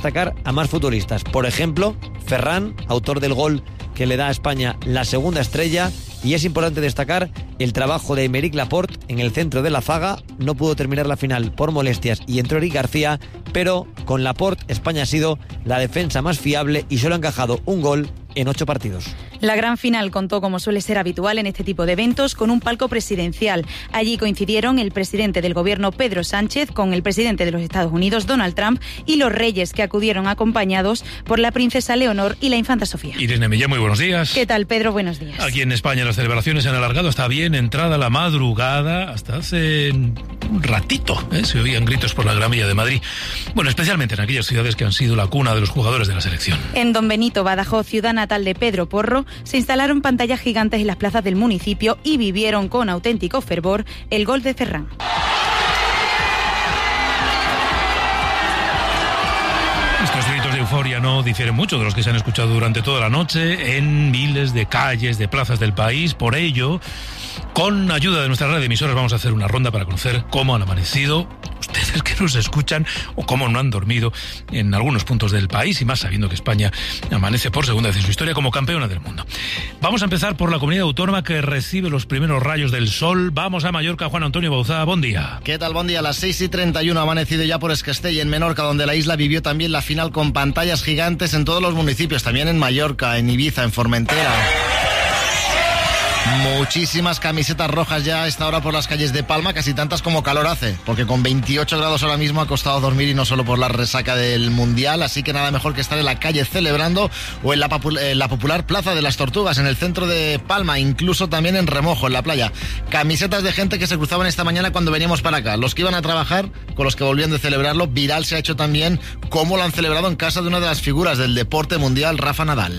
destacar a más futbolistas. Por ejemplo, Ferran, autor del gol que le da a España la segunda estrella. Y es importante destacar el trabajo de Aymeric Laporte en el centro de la zaga. No pudo terminar la final por molestias y entró Eric García, pero con Laporte España ha sido la defensa más fiable y solo ha encajado un gol en 8 partidos. La gran final contó, como suele ser habitual en este tipo de eventos, con un palco presidencial. Allí coincidieron el presidente del gobierno, Pedro Sánchez, con el presidente de los Estados Unidos, Donald Trump, y los reyes, que acudieron acompañados por la princesa Leonor y la infanta Sofía. Irene Millán, muy buenos días. ¿Qué tal, Pedro? Buenos días. Aquí en España las celebraciones se han alargado hasta bien entrada la madrugada, hasta hace un ratito, se oían gritos por la Gran Vía de Madrid. Bueno, especialmente en aquellas ciudades que han sido la cuna de los jugadores de la selección. En Don Benito, Badajoz, ciudad natal de Pedro Porro, se instalaron pantallas gigantes en las plazas del municipio y vivieron con auténtico fervor el gol de Ferran. Estos gritos de euforia no difieren mucho de los que se han escuchado durante toda la noche en miles de calles, de plazas del país. Por ello, con ayuda de nuestra red de emisoras, vamos a hacer una ronda para conocer cómo han amanecido ustedes que nos escuchan o cómo no han dormido en algunos puntos del país, y más sabiendo que España amanece por segunda vez en su historia como campeona del mundo. Vamos a empezar por la comunidad autónoma que recibe los primeros rayos del sol. Vamos a Mallorca. Juan Antonio Bauzá, buen día. ¿Qué tal? Buen día. A las 6:31 ha amanecido ya por Escastell, en Menorca, donde la isla vivió también la final con pantallas gigantes en todos los municipios, también en Mallorca, en Ibiza, en Formentera. Muchísimas camisetas rojas ya a esta hora por las calles de Palma, casi tantas como calor hace, porque con 28 grados ahora mismo ha costado dormir, y no solo por la resaca del Mundial, así que nada mejor que estar en la calle celebrando o en la popular Plaza de las Tortugas, en el centro de Palma, incluso también en Remojo, en la playa. Camisetas de gente que se cruzaban esta mañana cuando veníamos para acá, los que iban a trabajar con los que volvían de celebrarlo. Viral se ha hecho también cómo lo han celebrado en casa de una de las figuras del deporte mundial, Rafa Nadal.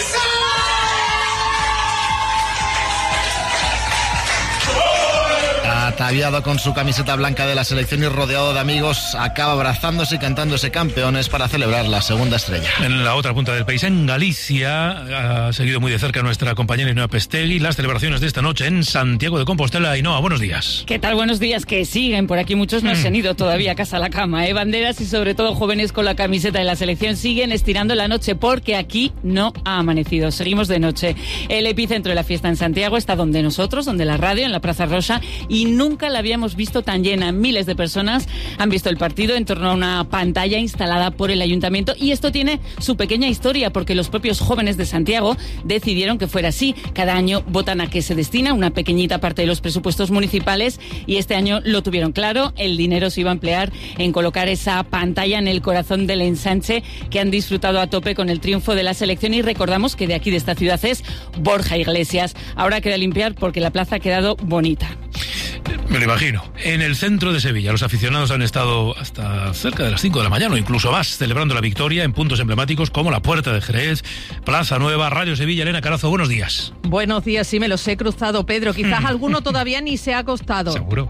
Ataviado con su camiseta blanca de la selección y rodeado de amigos, acaba abrazándose y cantándose campeones para celebrar la segunda estrella. En la otra punta del país, en Galicia, ha seguido muy de cerca nuestra compañera Ainhoa Pestegui las celebraciones de esta noche en Santiago de Compostela. Ainhoa, buenos días. ¿Qué tal? Buenos días, que siguen por aquí. Muchos no se han ido todavía a casa a la cama, Banderas y sobre todo jóvenes con la camiseta de la selección siguen estirando la noche, porque aquí no ha amanecido. Seguimos de noche. El epicentro de la fiesta en Santiago está donde nosotros, donde la radio, en la Plaza Rosa, y nunca la habíamos visto tan llena. Miles de personas han visto el partido en torno a una pantalla instalada por el ayuntamiento, y esto tiene su pequeña historia, porque los propios jóvenes de Santiago decidieron que fuera así. Cada año votan a qué se destina una pequeñita parte de los presupuestos municipales, y este año lo tuvieron claro. El dinero se iba a emplear en colocar esa pantalla en el corazón del ensanche que han disfrutado a tope con el triunfo de la selección. Y recordamos que de aquí, de esta ciudad, es Borja Iglesias. Ahora queda limpiar porque la plaza ha quedado bonita. Me lo imagino. En el centro de Sevilla, los aficionados han estado hasta cerca de las 5 de la mañana o incluso más, celebrando la victoria en puntos emblemáticos como la Puerta de Jerez, Plaza Nueva, Radio Sevilla. Elena Carazo, buenos días. Buenos días, sí, me los he cruzado, Pedro. Quizás alguno todavía ni se ha acostado. Seguro.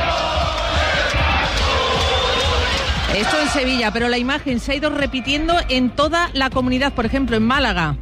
Esto en Sevilla, pero la imagen se ha ido repitiendo en toda la comunidad, por ejemplo, en Málaga.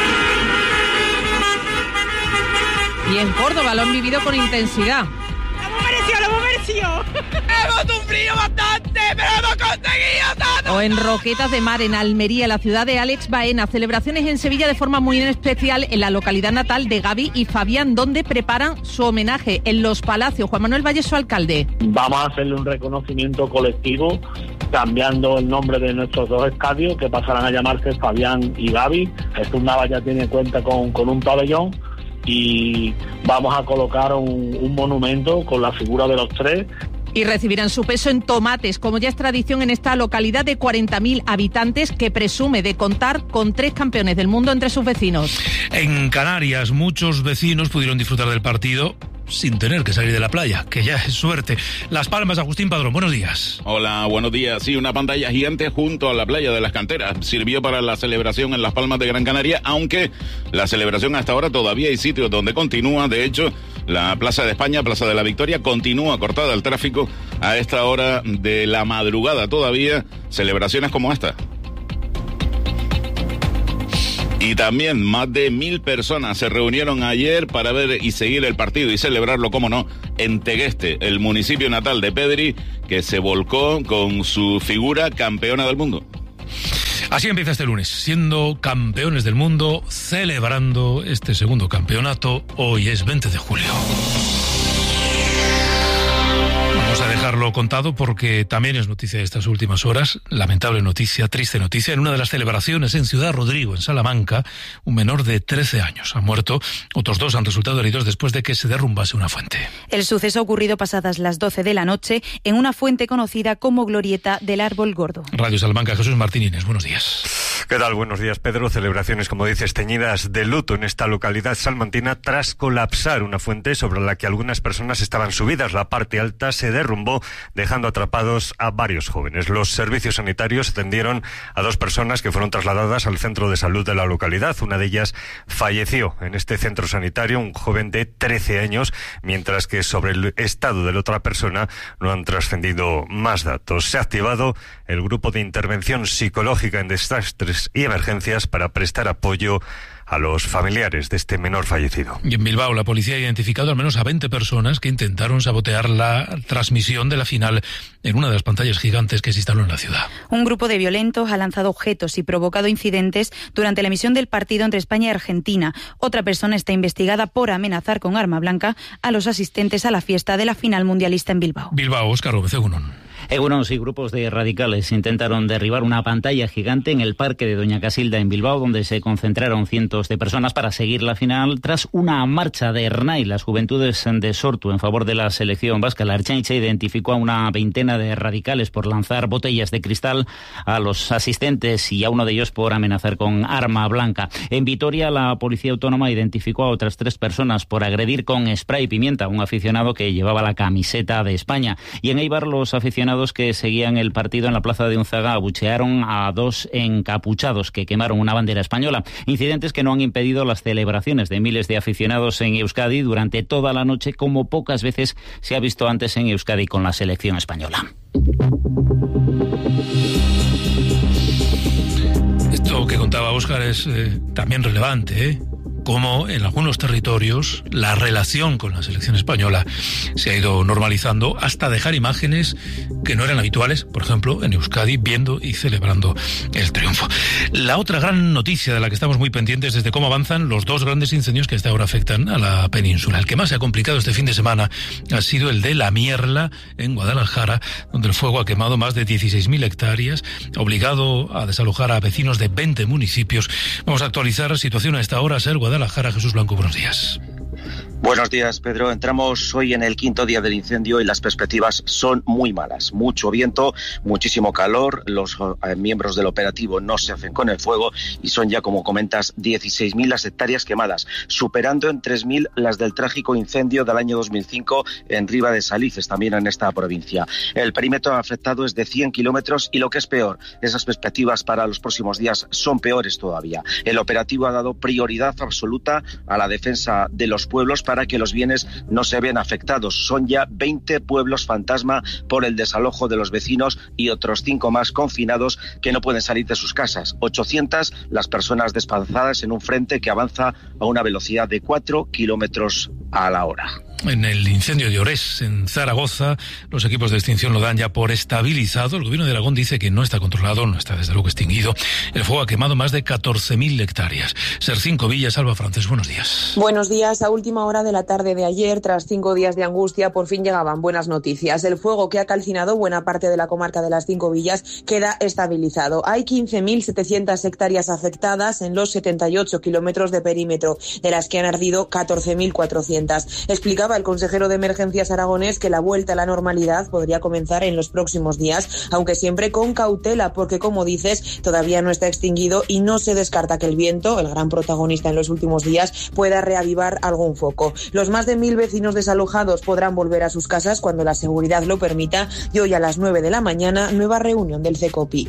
Y en Córdoba lo han vivido con intensidad. ¡Lo hemos merecido! ¡Hemos sufrido bastante, pero hemos conseguido todo! O en Roquetas de Mar, en Almería, la ciudad de Alex Baena. Celebraciones en Sevilla de forma muy especial en la localidad natal de Gaby y Fabián, donde preparan su homenaje en Los Palacios. Juan Manuel Valle, su alcalde. Vamos a hacerle un reconocimiento colectivo, cambiando el nombre de nuestros dos estadios, que pasarán a llamarse Fabián y Gaby. Jesús Navas ya tiene cuenta con un pabellón, y vamos a colocar un monumento con la figura de los tres. Y recibirán su peso en tomates, como ya es tradición en esta localidad de 40.000 habitantes, que presume de contar con 3 campeones del mundo entre sus vecinos. En Canarias, muchos vecinos pudieron disfrutar del partido sin tener que salir de la playa, que ya es suerte. Las Palmas, Agustín Padrón, buenos días. Hola, buenos días. Sí, una pantalla gigante junto a la playa de las Canteras sirvió para la celebración en Las Palmas de Gran Canaria, aunque la celebración hasta ahora todavía hay sitios donde continúa. De hecho, la Plaza de España, Plaza de la Victoria, continúa cortada el tráfico a esta hora de la madrugada todavía. Celebraciones como esta. Y también más de 1.000 personas se reunieron ayer para ver y seguir el partido y celebrarlo, cómo no, en Tegueste, el municipio natal de Pedri, que se volcó con su figura campeona del mundo. Así empieza este lunes, siendo campeones del mundo, celebrando este segundo campeonato. Hoy es 20 de julio. Vamos a dejarlo contado porque también es noticia de estas últimas horas, lamentable noticia, triste noticia. En una de las celebraciones en Ciudad Rodrigo, en Salamanca, un menor de 13 años ha muerto. Otros 2 han resultado heridos después de que se derrumbase una fuente. El suceso ha ocurrido pasadas las 12 de la noche en una fuente conocida como Glorieta del Árbol Gordo. Radio Salamanca, Jesús Martínez, buenos días. ¿Qué tal? Buenos días, Pedro. Celebraciones, como dices, teñidas de luto en esta localidad salmantina tras colapsar una fuente sobre la que algunas personas estaban subidas. La parte alta se derrumbó, dejando atrapados a varios jóvenes. Los servicios sanitarios atendieron a 2 personas que fueron trasladadas al centro de salud de la localidad. Una de ellas falleció en este centro sanitario, un joven de 13 años, mientras que sobre el estado de la otra persona no han trascendido más datos. Se ha activado el grupo de intervención psicológica en desastres y emergencias para prestar apoyo a los familiares de este menor fallecido. Y en Bilbao, la policía ha identificado al menos a 20 personas que intentaron sabotear la transmisión de la final en una de las pantallas gigantes que se instaló en la ciudad. Un grupo de violentos ha lanzado objetos y provocado incidentes durante la emisión del partido entre España y Argentina. Otra persona está investigada por amenazar con arma blanca a los asistentes a la fiesta de la final mundialista en Bilbao. Bilbao, Óscar Gómez, Egunon. Unos y grupos de radicales intentaron derribar una pantalla gigante en el parque de Doña Casilda en Bilbao, donde se concentraron cientos de personas para seguir la final tras una marcha de Ernai, las juventudes de Sortu, en favor de la selección vasca. La Ertzaintza identificó a una veintena de radicales por lanzar botellas de cristal a los asistentes y a uno de ellos por amenazar con arma blanca. En Vitoria, la Policía Autónoma identificó a otras 3 personas por agredir con spray y pimienta a un aficionado que llevaba la camiseta de España. Y en Eibar, los aficionados que seguían el partido en la plaza de Unzaga abuchearon a 2 encapuchados que quemaron una bandera española. Incidentes que no han impedido las celebraciones de miles de aficionados en Euskadi durante toda la noche, como pocas veces se ha visto antes en Euskadi con la selección española. Esto que contaba Óscar es también relevante, como en algunos territorios la relación con la selección española se ha ido normalizando hasta dejar imágenes que no eran habituales, por ejemplo, en Euskadi, viendo y celebrando el triunfo. La otra gran noticia de la que estamos muy pendientes es de cómo avanzan los 2 grandes incendios que hasta ahora afectan a la península. El que más se ha complicado este fin de semana ha sido el de La Mierla, en Guadalajara, donde el fuego ha quemado más de 16.000 hectáreas, obligado a desalojar a vecinos de 20 municipios. Vamos a actualizar la situación a esta hora. Ser Guadalajara, Jesús Blanco, buenos días. Buenos días, Pedro. Entramos hoy en el 5.º día del incendio y las perspectivas son muy malas. Mucho viento, muchísimo calor, los miembros del operativo no se hacen con el fuego y son ya, como comentas, 16.000 las hectáreas quemadas, superando en 3.000 las del trágico incendio del año 2005 en Riva de Salices, también en esta provincia. El perímetro afectado es de 100 kilómetros y lo que es peor, esas perspectivas para los próximos días son peores todavía. El operativo ha dado prioridad absoluta a la defensa de los pueblos para que los bienes no se vean afectados. Son ya 20 pueblos fantasma por el desalojo de los vecinos y otros 5 más confinados que no pueden salir de sus casas. 800 las personas desplazadas en un frente que avanza a una velocidad de 4 kilómetros a la hora. En el incendio de Orés, en Zaragoza, los equipos de extinción lo dan ya por estabilizado. El gobierno de Aragón dice que no está controlado, no está desde luego extinguido. El fuego ha quemado más de 14.000 hectáreas. Ser 5 Villas, Alba Francés, buenos días. Buenos días. A última hora de la tarde de ayer, tras 5 días de angustia, por fin llegaban buenas noticias. El fuego que ha calcinado buena parte de la comarca de las 5 Villas queda estabilizado. Hay 15.700 hectáreas afectadas en los 78 kilómetros de perímetro, de las que han ardido 14.400. Explicaba el consejero de Emergencias aragonés que la vuelta a la normalidad podría comenzar en los próximos días, aunque siempre con cautela, porque, como dices, todavía no está extinguido y no se descarta que el viento, el gran protagonista en los últimos días, pueda reavivar algún foco. Los más de 1.000 vecinos desalojados podrán volver a sus casas cuando la seguridad lo permita, y hoy a las 9 de la mañana, nueva reunión del CECOPI.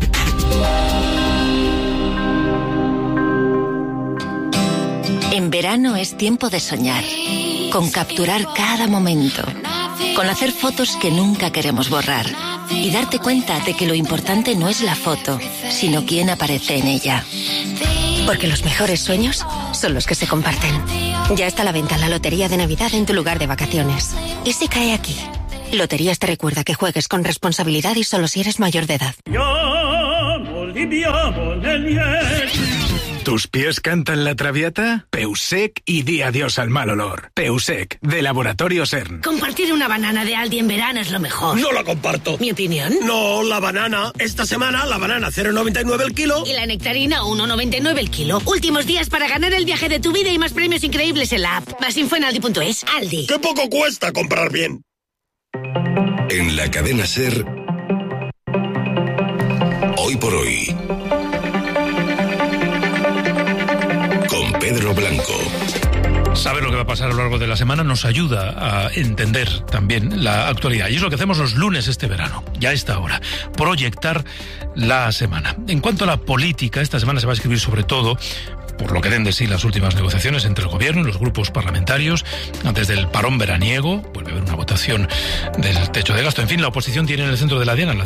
En verano es tiempo de soñar, con capturar cada momento, con hacer fotos que nunca queremos borrar y darte cuenta de que lo importante no es la foto, sino quién aparece en ella. Porque los mejores sueños son los que se comparten. Ya está a la venta la Lotería de Navidad en tu lugar de vacaciones. ¿Y si cae aquí? Loterías te recuerda que juegues con responsabilidad y solo si eres mayor de edad. ¿Tus pies cantan la traviata? Peusec y di adiós al mal olor. Peusec, de Laboratorio CERN. Compartir una banana de Aldi en verano es lo mejor. No la comparto. ¿Mi opinión? No, la banana. Esta semana la banana 0,99 el kilo. Y la nectarina 1,99 el kilo. Últimos días para ganar el viaje de tu vida y más premios increíbles en la app. Más info en aldi.es. Aldi. ¡Qué poco cuesta comprar bien! En la cadena SER, Hoy por Hoy, con Pedro Blanco. Saber lo que va a pasar a lo largo de la semana nos ayuda a entender también la actualidad. Y es lo que hacemos los lunes este verano, ya a esta hora, proyectar la semana. En cuanto a la política, esta semana se va a escribir sobre todo por lo que den de sí las últimas negociaciones entre el gobierno y los grupos parlamentarios, antes del parón veraniego, vuelve a haber una votación del techo de gasto. En fin, la oposición tiene en el centro de la diana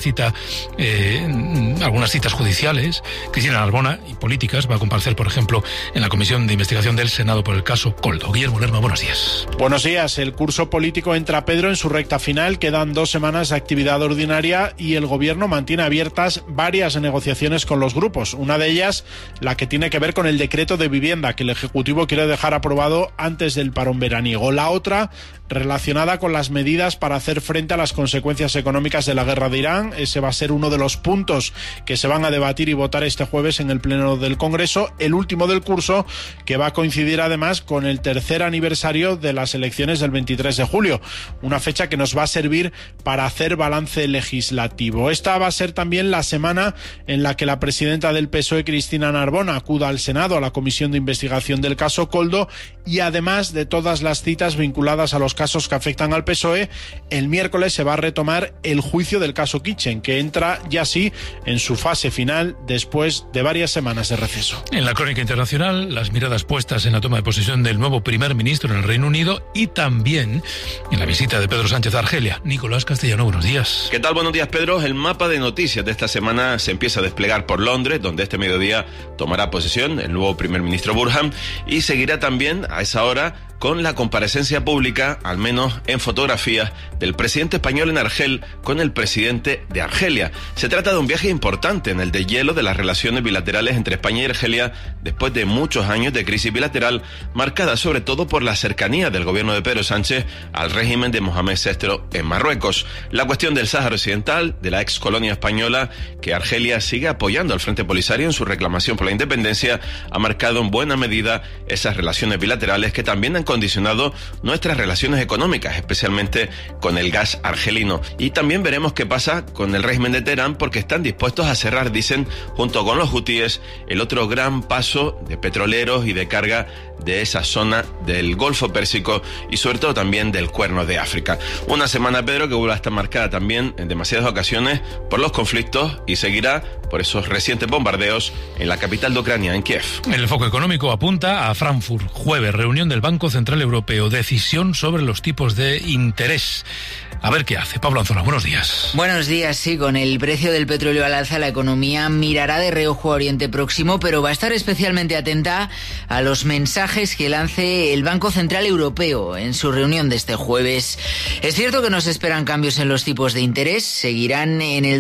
algunas citas judiciales. Cristina Narbona, y políticas, va a comparecer, por ejemplo, en la Comisión de Investigación del Senado por el caso Koldo. Guillermo Lerma, buenos días. Buenos días. El curso político entra, Pedro, en su recta final. Quedan 2 semanas de actividad ordinaria y el gobierno mantiene abiertas varias negociaciones con los grupos. Una de ellas, la que tiene que ver con el decreto de vivienda que el Ejecutivo quiere dejar aprobado antes del parón veraniego. La otra, relacionada con las medidas para hacer frente a las consecuencias económicas de la guerra de Irán. Ese va a ser uno de los puntos que se van a debatir y votar este jueves en el Pleno del Congreso, el último del curso, que va a coincidir además con el 3er aniversario de las elecciones del 23 de julio, una fecha que nos va a servir para hacer balance legislativo. Esta va a ser también la semana en la que la presidenta del PSOE, Cristina Narbona, acuda al Senado, a la Comisión de Investigación del caso Koldo, y además de todas las citas vinculadas a los casos que afectan al PSOE, el miércoles se va a retomar el juicio del caso Kitchen, que entra ya sí en su fase final después de varias semanas de receso. En la crónica internacional, las miradas puestas en la toma de posesión del nuevo primer ministro en el Reino Unido y también en la visita de Pedro Sánchez a Argelia. Nicolás Castellano, buenos días. ¿Qué tal? Buenos días, Pedro. El mapa de noticias de esta semana se empieza a desplegar por Londres, donde este mediodía tomará posesión el nuevo primer ministro Burhan, y seguirá también a esa hora con la comparecencia pública, al menos en fotografías, del presidente español en Argel con el presidente de Argelia. Se trata de un viaje importante en el deshielo de las relaciones bilaterales entre España y Argelia después de muchos años de crisis bilateral, marcada sobre todo por la cercanía del gobierno de Pedro Sánchez al régimen de Mohamed VI en Marruecos. La cuestión del Sáhara Occidental, de la ex colonia española, que Argelia sigue apoyando al Frente Polisario en su reclamación por la independencia, ha marcado en buena medida esas relaciones bilaterales que también han condicionado nuestras relaciones económicas, especialmente con el gas argelino. Y también veremos qué pasa con el régimen de Teherán, porque están dispuestos a cerrar, dicen, junto con los hutíes, el otro gran paso de petroleros y de carga de esa zona del Golfo Pérsico y sobre todo también del Cuerno de África. Una semana, Pedro, que vuelve a estar marcada también en demasiadas ocasiones por los conflictos y seguirá por esos recientes bombardeos en la capital de Ucrania, en Kiev. El foco económico apunta a Frankfurt. Jueves, reunión del Banco Central Europeo, decisión sobre los tipos de interés. A ver qué hace. Pablo Anzola, buenos días. Buenos días, sí, con el precio del petróleo al alza, la economía mirará de reojo a Oriente Próximo, pero va a estar especialmente atenta a los mensajes que lance el Banco Central Europeo en su reunión de este jueves. Es cierto que nos esperan cambios en los tipos de interés, seguirán en el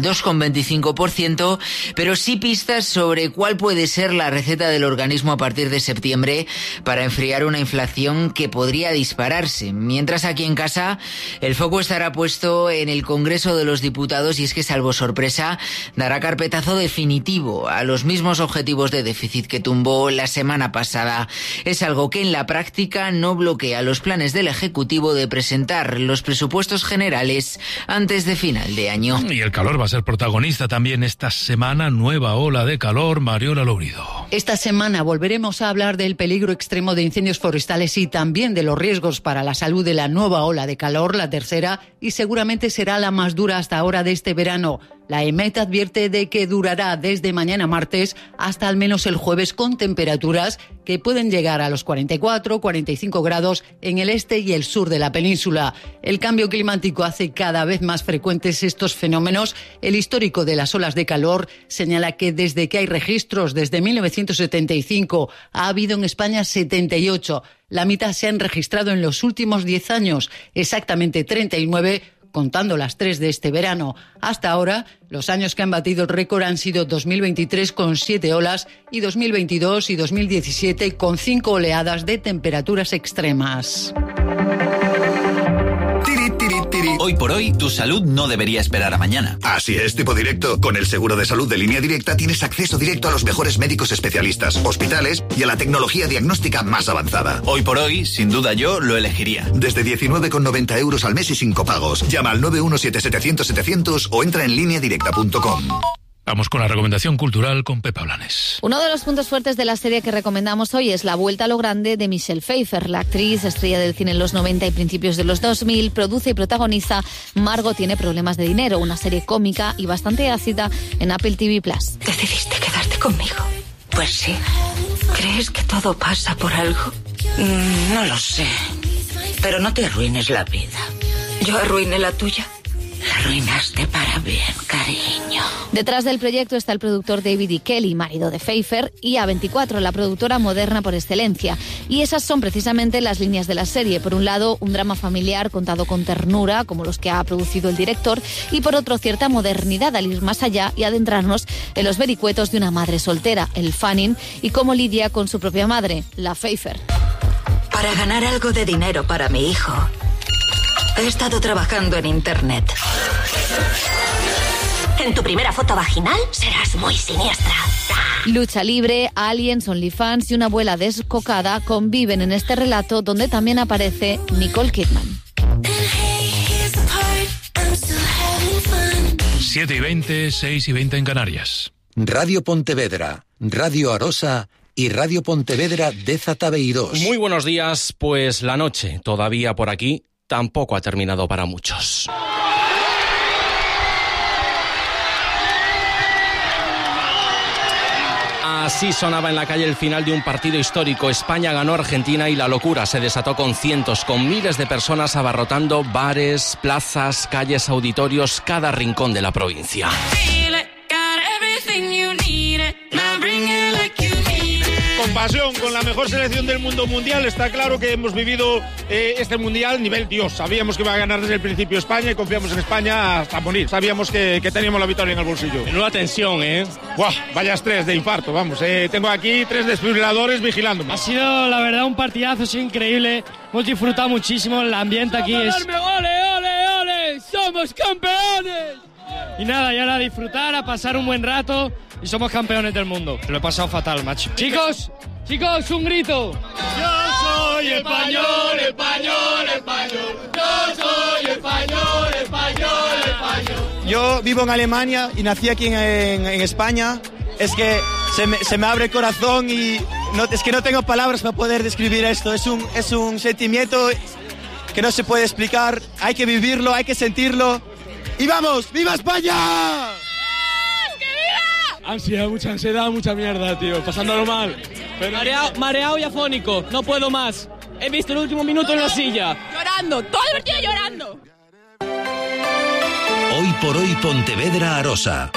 2,25%, pero sí pistas sobre cuál puede ser la receta del organismo a partir de septiembre para enfriar una inflación que podría dispararse. Mientras aquí en casa, el foco estará puesto en el Congreso de los Diputados y es que, salvo sorpresa, dará carpetazo definitivo a los mismos objetivos de déficit que tumbó la semana pasada. Es algo que en la práctica no bloquea los planes del Ejecutivo de presentar los presupuestos generales antes de final de año. Y el calor va a ser protagonista también esta semana, nueva ola de calor. Mariola Lourido. Esta semana volveremos a hablar del peligro extremo de incendios forestales y también de los riesgos para la salud de la nueva ola de calor, la tercera, y seguramente será la más dura hasta ahora de este verano. La EMET advierte de que durará desde mañana martes hasta al menos el jueves, con temperaturas que pueden llegar a los 44-45 grados en el este y el sur de la península. El cambio climático hace cada vez más frecuentes estos fenómenos. El histórico de las olas de calor señala que desde que hay registros, desde 1975, ha habido en España 78. La mitad se han registrado en los últimos 10 años, exactamente 39, contando las 3 de este verano. Hasta ahora, los años que han batido el récord han sido 2023 con 7 olas y 2022 y 2017 con 5 oleadas de temperaturas extremas. Hoy por hoy, tu salud no debería esperar a mañana. Así es, tipo directo. Con el seguro de salud de Línea Directa tienes acceso directo a los mejores médicos especialistas, hospitales y a la tecnología diagnóstica más avanzada. Hoy por hoy, sin duda yo lo elegiría. Desde 19,90 euros al mes y sin copagos. Llama al 917-700-700 o entra en lineadirecta.com. Vamos con la recomendación cultural con Pepa Blanes. Uno de los puntos fuertes de la serie que recomendamos hoy es la vuelta a lo grande de Michelle Pfeiffer. La actriz, estrella del cine en los 90 y principios de los 2000, produce y protagoniza Margot tiene problemas de dinero, una serie cómica y bastante ácida en Apple TV+. ¿Decidiste quedarte conmigo? Pues sí. ¿Crees que todo pasa por algo? No lo sé. Pero no te arruines la vida. ¿Yo arruiné la tuya? La arruinaste para bien, cariño. Detrás del proyecto está el productor David E. Kelly, marido de Pfeiffer, y A24, la productora moderna por excelencia. Y esas son precisamente las líneas de la serie. Por un lado, un drama familiar contado con ternura, como los que ha producido el director, y por otro, cierta modernidad al ir más allá y adentrarnos en los vericuetos de una madre soltera, el Fanning, y cómo lidia con su propia madre, la Pfeiffer. Para ganar algo de dinero para mi hijo, he estado trabajando en internet. En tu primera foto vaginal serás muy siniestra. Lucha libre, aliens, OnlyFans y una abuela descocada conviven en este relato donde también aparece Nicole Kidman. 7:20, 6:20 en Canarias. Radio Pontevedra, Radio Arosa y Radio Pontevedra de Zatabeirós. Muy buenos días, pues la noche todavía por aquí tampoco ha terminado para muchos. Así sonaba en la calle el final de un partido histórico. España ganó a Argentina y la locura se desató con cientos, con miles de personas abarrotando bares, plazas, calles, auditorios, cada rincón de la provincia. Con pasión, con la mejor selección del mundo mundial. Está claro que hemos vivido este mundial nivel Dios. Sabíamos que iba a ganar desde el principio España y confiamos en España hasta morir. Sabíamos que teníamos la victoria en el bolsillo. Menuda tensión, ¡Buah! Vaya estrés de infarto, vamos. Tengo aquí 3 desfibriladores vigilándome. Ha sido, la verdad, un partidazo, es increíble. Hemos disfrutado muchísimo, el ambiente aquí es... ¡Ole, ole, ole! ¡Somos campeones! Y nada, y ahora a disfrutar, a pasar un buen rato y somos campeones del mundo. Lo he pasado fatal, macho. Chicos, un grito. Yo soy español, español, español. Yo soy español, español, español. Yo vivo en Alemania y nací aquí en España. Es que se me abre el corazón y es que no tengo palabras para poder describir esto. Es un sentimiento que no se puede explicar. Hay que vivirlo, hay que sentirlo. ¡Y vamos! ¡Viva España! ¡Que viva! Ansiedad, mucha ansiedad, mucha mierda, tío. Pasándolo mal. Pero... Mareado y afónico. No puedo más. He visto el último minuto en la silla. Llorando. Todo el partido llorando. Hoy por hoy Pontevedra Arosa.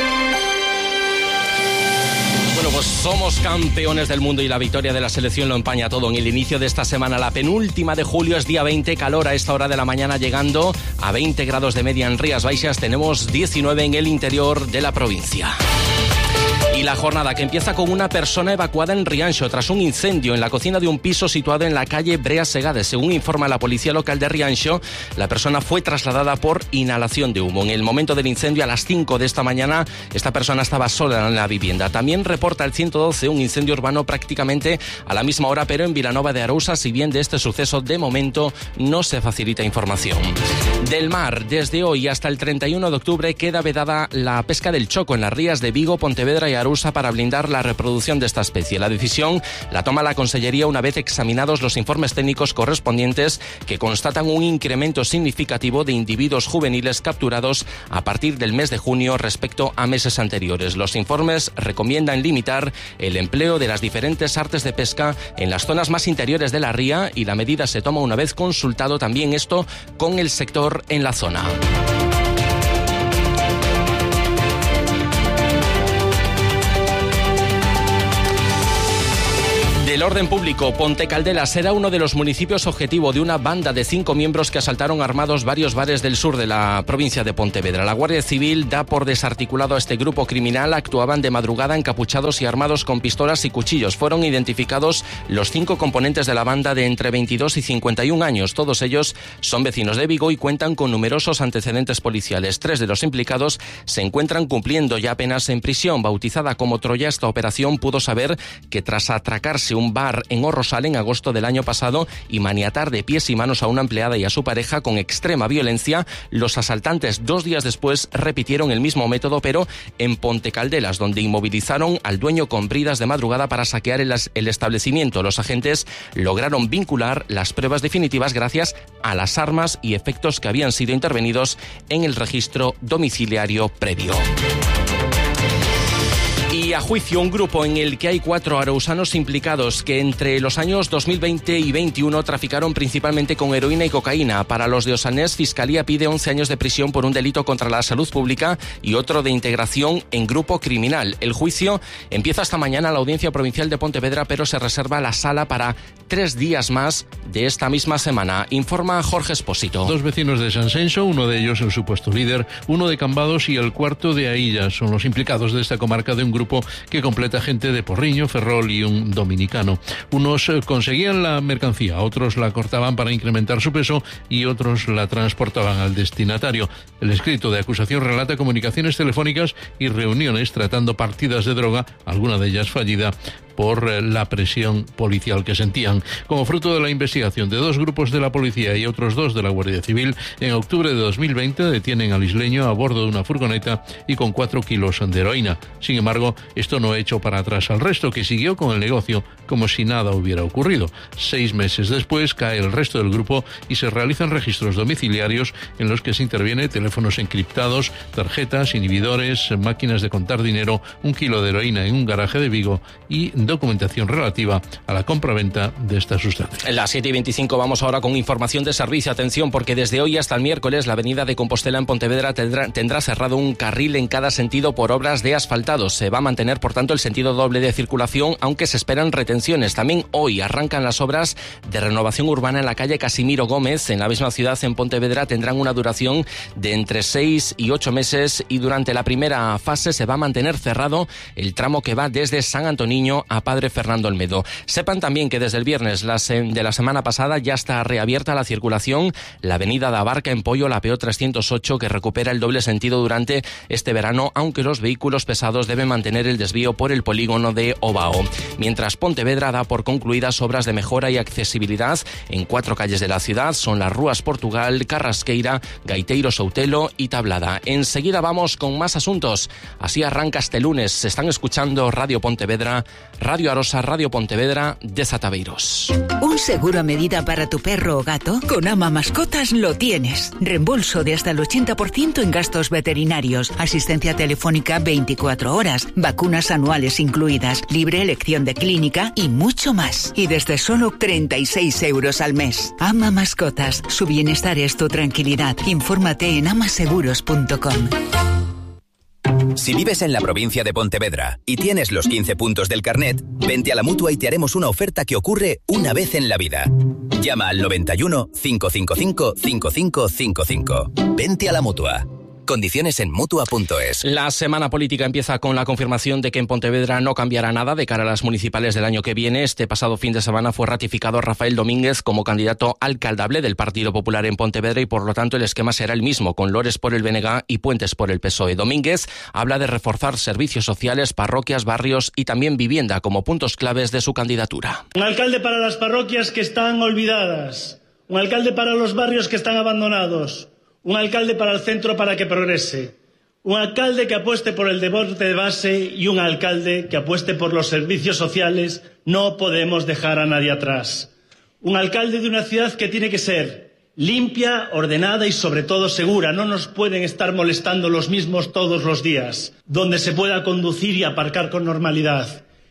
Bueno, pues somos campeones del mundo y la victoria de la selección lo empaña todo. En el inicio de esta semana, la penúltima de julio, es día 20, calor a esta hora de la mañana llegando a 20 grados de media en Rías Baixas. Tenemos 19 en el interior de la provincia. Y la jornada que empieza con una persona evacuada en Rianxo tras un incendio en la cocina de un piso situado en la calle Brea Segades. Según informa la policía local de Rianxo, la persona fue trasladada por inhalación de humo. En el momento del incendio, a las 5 de esta mañana, esta persona estaba sola en la vivienda. También reporta el 112 un incendio urbano prácticamente a la misma hora, pero en Vilanova de Arousa, si bien de este suceso de momento no se facilita información. Del mar, desde hoy hasta el 31 de octubre queda vedada la pesca del choco en las rías de Vigo, Pontevedra y Arousa para blindar la reproducción de esta especie. La decisión la toma la Consellería una vez examinados los informes técnicos correspondientes que constatan un incremento significativo de individuos juveniles capturados a partir del mes de junio respecto a meses anteriores. Los informes recomiendan limitar el empleo de las diferentes artes de pesca en las zonas más interiores de la ría y la medida se toma una vez consultado también esto con el sector en la zona. El orden público. Pontecaldelas era uno de los municipios objetivo de una banda de 5 miembros que asaltaron armados varios bares del sur de la provincia de Pontevedra. La Guardia Civil da por desarticulado a este grupo criminal. Actuaban de madrugada encapuchados y armados con pistolas y cuchillos. Fueron identificados los 5 componentes de la banda de entre 22 y 51 años. Todos ellos son vecinos de Vigo y cuentan con numerosos antecedentes policiales. 3 de los implicados se encuentran cumpliendo ya penas en prisión. Bautizada como Troya, esta operación pudo saber que tras atracarse un bar en Orrosal en agosto del año pasado y maniatar de pies y manos a una empleada y a su pareja con extrema violencia, los asaltantes 2 días después repitieron el mismo método, pero en Pontecaldelas, donde inmovilizaron al dueño con bridas de madrugada para saquear el establecimiento. Los agentes lograron vincular las pruebas definitivas gracias a las armas y efectos que habían sido intervenidos en el registro domiciliario previo. Y a juicio un grupo en el que hay 4 arausanos implicados que entre los años 2020 y 21 traficaron principalmente con heroína y cocaína. Para los de Osanés, Fiscalía pide 11 años de prisión por un delito contra la salud pública y otro de integración en grupo criminal. El juicio empieza esta mañana en la Audiencia Provincial de Pontevedra, pero se reserva la sala para 3 días más de esta misma semana. Informa Jorge Espósito. 2 vecinos de San Senso, uno de ellos el supuesto líder, uno de Cambados y el cuarto de Ailla son los implicados de esta comarca de un grupo que completa gente de Porriño, Ferrol y un dominicano. Unos conseguían la mercancía, otros la cortaban para incrementar su peso y otros la transportaban al destinatario. El escrito de acusación relata comunicaciones telefónicas y reuniones tratando partidas de droga, alguna de ellas fallida, por la presión policial que sentían. Como fruto de la investigación de 2 grupos de la policía y otros 2 de la Guardia Civil, en octubre de 2020 detienen al isleño a bordo de una furgoneta y con 4 kilos de heroína. Sin embargo, esto no echó para atrás al resto, que siguió con el negocio como si nada hubiera ocurrido. 6 meses después cae el resto del grupo y se realizan registros domiciliarios en los que se interviene teléfonos encriptados, tarjetas, inhibidores, máquinas de contar dinero, 1 kilo de heroína en un garaje de Vigo y documentación relativa a la compraventa de esta sustancia. Las 7:25 vamos ahora con información de servicio. Atención, porque desde hoy hasta el miércoles la avenida de Compostela en Pontevedra tendrá cerrado un carril en cada sentido por obras de asfaltado. Se va a mantener, por tanto, el sentido doble de circulación, aunque se esperan retenciones. También hoy arrancan las obras de renovación urbana en la calle Casimiro Gómez. En la misma ciudad, en Pontevedra, tendrán una duración de entre 6 y 8 meses y durante la primera fase se va a mantener cerrado el tramo que va desde San Antoniño a Padre Fernando Olmedo. Sepan también que desde el viernes de la semana pasada ya está reabierta la circulación la avenida de Abarca en Pollo, la PO 308, que recupera el doble sentido durante este verano, aunque los vehículos pesados deben mantener el desvío por el polígono de Ovao. Mientras Pontevedra da por concluidas obras de mejora y accesibilidad en 4 calles de la ciudad, son las Rúas Portugal, Carrasqueira, Gaiteiro Soutelo y Tablada. Enseguida vamos con más asuntos. Así arranca este lunes. Se están escuchando Radio Pontevedra, Radio Arosa, Radio Pontevedra de Zataveiros. ¿Un seguro a medida para tu perro o gato? Con Ama Mascotas lo tienes. Reembolso de hasta el 80% en gastos veterinarios, asistencia telefónica 24 horas, vacunas anuales incluidas, libre elección de clínica y mucho más. Y desde solo 36 euros al mes. Ama Mascotas, su bienestar es tu tranquilidad. Infórmate en amaseguros.com. Si vives en la provincia de Pontevedra y tienes los 15 puntos del carnet, vente a la Mutua y te haremos una oferta que ocurre una vez en la vida. Llama al 91 555 5555. Vente a la Mutua. Condiciones en Mutua.es. La semana política empieza con la confirmación de que en Pontevedra no cambiará nada de cara a las municipales del año que viene. Este pasado fin de semana fue ratificado Rafael Domínguez como candidato alcaldable del Partido Popular en Pontevedra y por lo tanto el esquema será el mismo, con Lores por el BNG y Puentes por el PSOE. Domínguez habla de reforzar servicios sociales, parroquias, barrios y también vivienda como puntos claves de su candidatura. Un alcalde para las parroquias que están olvidadas, un alcalde para los barrios que están abandonados, un alcalde para el centro para que progrese, un alcalde que apueste por el deporte de base y un alcalde que apueste por los servicios sociales. No podemos dejar a nadie atrás. Un alcalde de una ciudad que tiene que ser limpia, ordenada y sobre todo segura. No nos pueden estar molestando los mismos todos los días, donde se pueda conducir y aparcar con normalidad.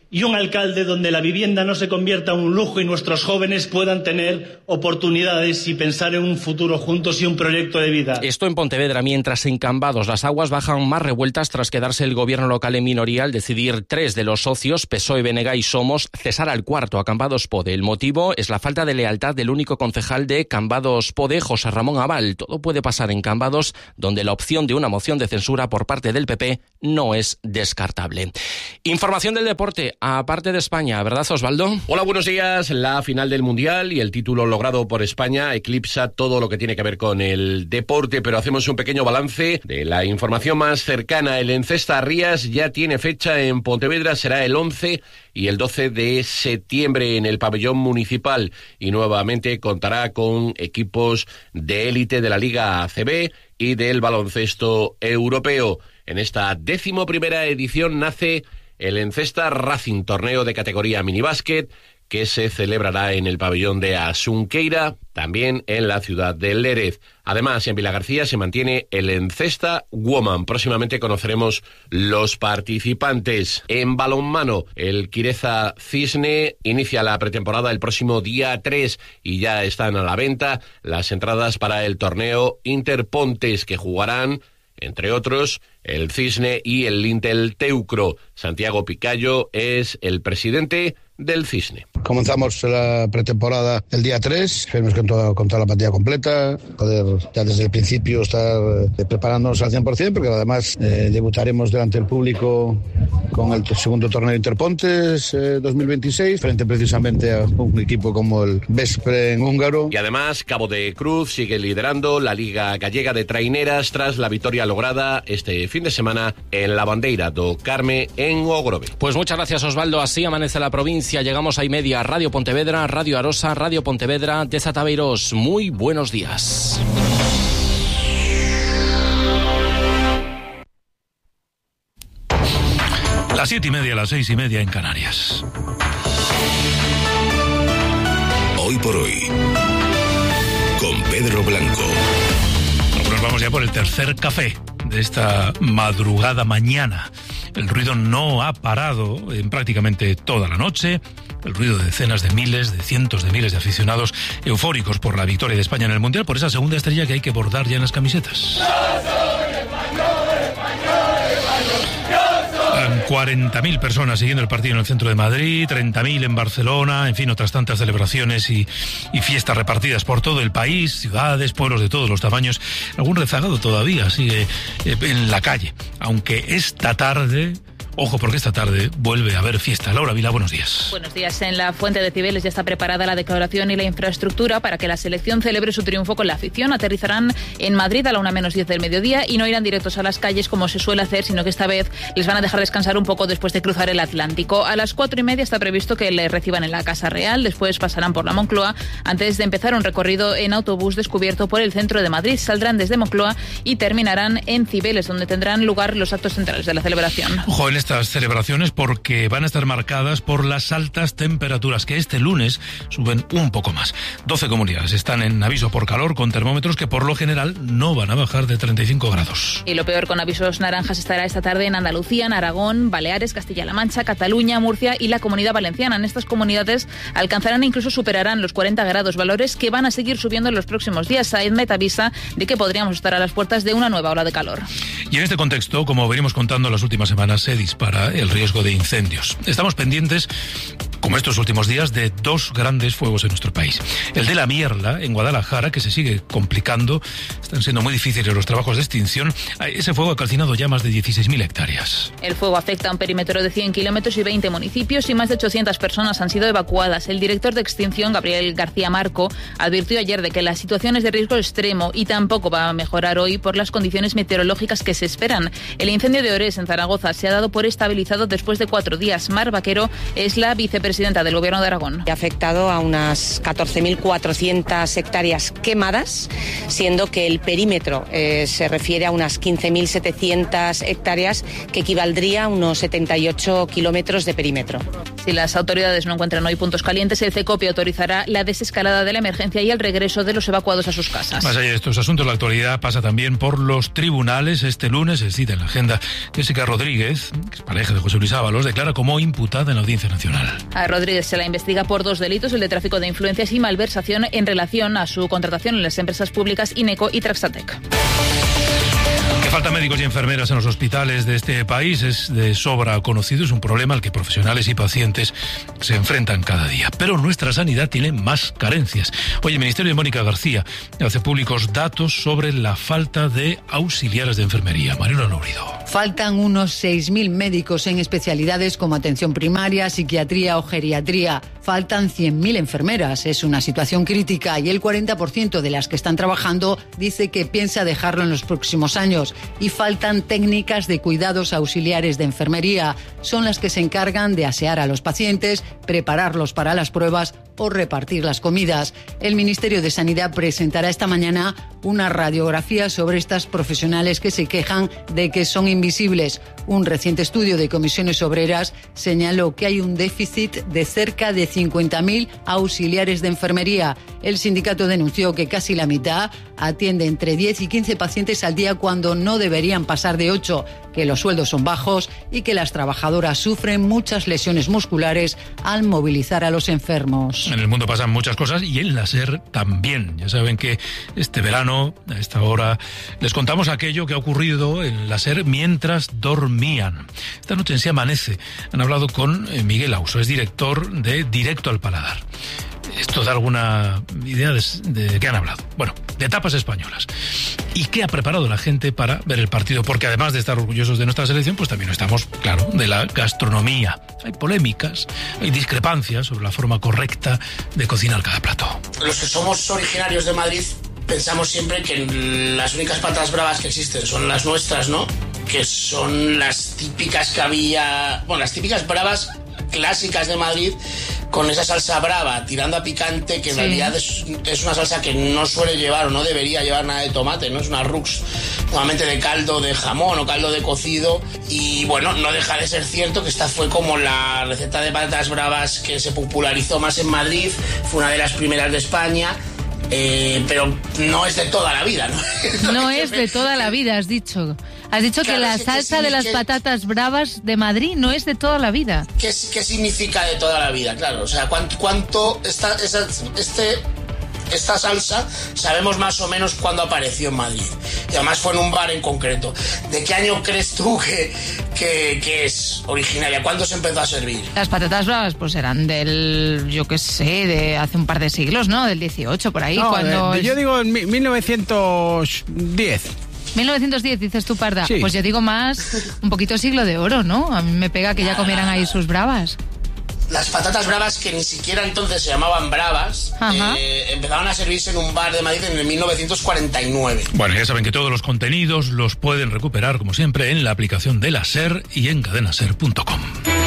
y un alcalde donde la vivienda no se convierta en un lujo y nuestros jóvenes puedan tener oportunidades y pensar en un futuro juntos y un proyecto de vida. Esto en Pontevedra, mientras en Cambados las aguas bajan más revueltas tras quedarse el gobierno local en minoría al decidir 3 de los socios, PSOE, BNG y Somos, cesar al cuarto, a Cambados Pode. El motivo es la falta de lealtad del único concejal de Cambados Pode, José Ramón Aval. Todo puede pasar en Cambados, donde la opción de una moción de censura por parte del PP no es descartable. Información del deporte, aparte de España, ¿verdad, Osvaldo? Hola, buenos días. La final del Mundial y el título logrado por España eclipsa todo lo que tiene que ver con el deporte, pero hacemos un pequeño balance de la información más cercana. El Encesta Rías ya tiene fecha en Pontevedra, será el 11 y el 12 de septiembre en el pabellón municipal y nuevamente contará con equipos de élite de la Liga ACB y del baloncesto europeo. En esta 11ª edición nace el Encesta Racing, torneo de categoría minibásquet, que se celebrará en el pabellón de Asunqueira, también en la ciudad de Lérez. Además, en Vilagarcía se mantiene el Encesta Woman. Próximamente conoceremos los participantes. En balonmano, el Quireza Cisne inicia la pretemporada el próximo día 3 y ya están a la venta las entradas para el torneo Interpontes, que jugarán, entre otros, el Cisne y el Lintel Teucro. Santiago Picayo es el presidente del Cisne. Comenzamos la pretemporada el día 3, esperemos con toda la plantilla completa, poder ya desde el principio estar preparándonos al 100%, porque además debutaremos delante del público con el segundo torneo Interpontes 2026, frente precisamente a un equipo como el Vespre en húngaro. Y además, Cabo de Cruz sigue liderando la Liga Gallega de Traineras tras la victoria lograda este fin de semana en la Bandeira do Carme en Ogrove. Pues muchas gracias, Osvaldo. Así amanece la provincia. Llegamos a y media. Radio Pontevedra, Radio Arosa, Radio Pontevedra de Zataveiros. Muy buenos días. Las 7:30, las 6:30 en Canarias. Hoy por hoy, con Pedro Blanco. Nos vamos ya por el tercer café de esta madrugada mañana. El ruido no ha parado en prácticamente toda la noche. El ruido de decenas de miles, de cientos de miles de aficionados eufóricos por la victoria de España en el Mundial, por esa segunda estrella que hay que bordar ya en las camisetas. 40.000 personas siguiendo el partido en el centro de Madrid, 30.000 en Barcelona, en fin, otras tantas celebraciones y fiestas repartidas por todo el país, ciudades, pueblos de todos los tamaños. Algún rezagado todavía sigue en la calle, aunque esta tarde... Ojo, porque esta tarde vuelve a haber fiesta. Laura Vila, buenos días. Buenos días. En la Fuente de Cibeles ya está preparada la decoración y la infraestructura para que la selección celebre su triunfo con la afición. Aterrizarán en Madrid a la 1:10 del mediodía y no irán directos a las calles como se suele hacer, sino que esta vez les van a dejar descansar un poco después de cruzar el Atlántico. A las 4:30 está previsto que les reciban en la Casa Real, después pasarán por la Moncloa antes de empezar un recorrido en autobús descubierto por el centro de Madrid. Saldrán desde Moncloa y terminarán en Cibeles, donde tendrán lugar los actos centrales de la celebración. Ojo en estas celebraciones, porque van a estar marcadas por las altas temperaturas que este lunes suben un poco más. 12 comunidades están en aviso por calor con termómetros que por lo general no van a bajar de 35 grados. Y lo peor, con avisos naranjas, estará esta tarde en Andalucía, en Aragón, Baleares, Castilla-La Mancha, Cataluña, Murcia y la Comunidad Valenciana. En estas comunidades alcanzarán e incluso superarán los 40 grados, valores que van a seguir subiendo en los próximos días. Saedmet avisa de que podríamos estar a las puertas de una nueva ola de calor. Y en este contexto, como venimos contando en las últimas semanas, se dispara el riesgo de incendios. Estamos pendientes, como estos últimos días, de 2 grandes fuegos en nuestro país. El de la Mierla, en Guadalajara, que se sigue complicando. Están siendo muy difíciles los trabajos de extinción. Ese fuego ha calcinado ya más de 16.000 hectáreas. El fuego afecta a un perímetro de 100 kilómetros y 20 municipios y más de 800 personas han sido evacuadas. El director de extinción, Gabriel García Marco, advirtió ayer de que la situación es de riesgo extremo y tampoco va a mejorar hoy por las condiciones meteorológicas que se esperan. El incendio de Orés, en Zaragoza, se ha dado por estabilizado después de 4 días. Mar Vaquero es la vicepresidenta vicepresidenta del Gobierno de Aragón. Ha afectado a unas 14.400 hectáreas quemadas, siendo que el perímetro se refiere a unas 15.700 hectáreas, que equivaldría a unos 78 kilómetros de perímetro. Si las autoridades no encuentran hoy puntos calientes, el CECOPI autorizará la desescalada de la emergencia y el regreso de los evacuados a sus casas. Más allá de estos asuntos, la actualidad pasa también por los tribunales. Este lunes se cita en la agenda Jessica Rodríguez, que es pareja de José Luis Ábalos, declara como imputada en la Audiencia Nacional. A Rodríguez se la investiga por 2 delitos, el de tráfico de influencias y malversación en relación a su contratación en las empresas públicas Ineco y Traxatec. Que falta médicos y enfermeras en los hospitales de este país es de sobra conocido, es un problema al que profesionales y pacientes se enfrentan cada día. Pero nuestra sanidad tiene más carencias. Hoy el Ministerio de Mónica García hace públicos datos sobre la falta de auxiliares de enfermería. Mariano Lourido. Faltan unos 6.000 médicos en especialidades como atención primaria, psiquiatría o geriatría. Faltan 100.000 enfermeras. Es una situación crítica y el 40% de las que están trabajando dice que piensa dejarlo en los próximos años. Y faltan técnicas de cuidados auxiliares de enfermería. Son las que se encargan de asear a los pacientes, prepararlos para las pruebas o repartir las comidas. El Ministerio de Sanidad presentará esta mañana una radiografía sobre estas profesionales que se quejan de que son invisibles. Un reciente estudio de Comisiones Obreras señaló que hay un déficit de cerca de 50.000 auxiliares de enfermería. El sindicato denunció que casi la mitad atiende entre 10 y 15 pacientes al día cuando no deberían pasar de 8, que los sueldos son bajos y que las trabajadoras sufren muchas lesiones musculares al movilizar a los enfermos. En el mundo pasan muchas cosas y en la SER también. Ya saben que este verano, a esta hora, les contamos aquello que ha ocurrido en la SER mientras dormían. Esta noche en Se Amanece han hablado con Miguel Auso, es director de Directo al Paladar. ¿Esto da alguna idea de qué han hablado? Bueno, de tapas españolas. ¿Y qué ha preparado la gente para ver el partido? Porque además de estar orgullosos de nuestra selección, pues también estamos, claro, de la gastronomía. Hay polémicas, hay discrepancias sobre la forma correcta de cocinar cada plato. Los que somos originarios de Madrid pensamos siempre que las únicas patatas bravas que existen son las nuestras, ¿no? Que son las típicas que había... Bueno, las típicas bravas clásicas de Madrid, con esa salsa brava tirando a picante, que en realidad es una salsa que no suele llevar o no debería llevar nada de tomate, ¿no? Es una rux normalmente de caldo de jamón o caldo de cocido. Y bueno, no deja de ser cierto que esta fue como la receta de patatas bravas que se popularizó más en Madrid, fue una de las primeras de España. Pero no es de toda la vida, ¿no? No es de toda la vida, has dicho. Has dicho claro, que la salsa de las patatas bravas de Madrid no es de toda la vida. ¿Qué significa de toda la vida? Claro, o sea, ¿cuánto esta salsa sabemos más o menos cuándo apareció en Madrid? Y además fue en un bar en concreto. ¿De qué año crees tú que es originaria? ¿Cuándo se empezó a servir? Las patatas bravas pues eran del, yo qué sé, de hace un par de siglos, ¿no? Del 18, por ahí. No, cuando yo digo en 1910. 1910, dices tú, Parda. Sí. Pues yo digo más, un poquito siglo de oro, ¿no? A mí me pega que ya comieran ahí sus bravas. Las patatas bravas, que ni siquiera entonces se llamaban bravas, empezaron a servirse en un bar de Madrid en el 1949. Bueno, ya saben que todos los contenidos los pueden recuperar, como siempre, en la aplicación de la SER y en cadenaser.com.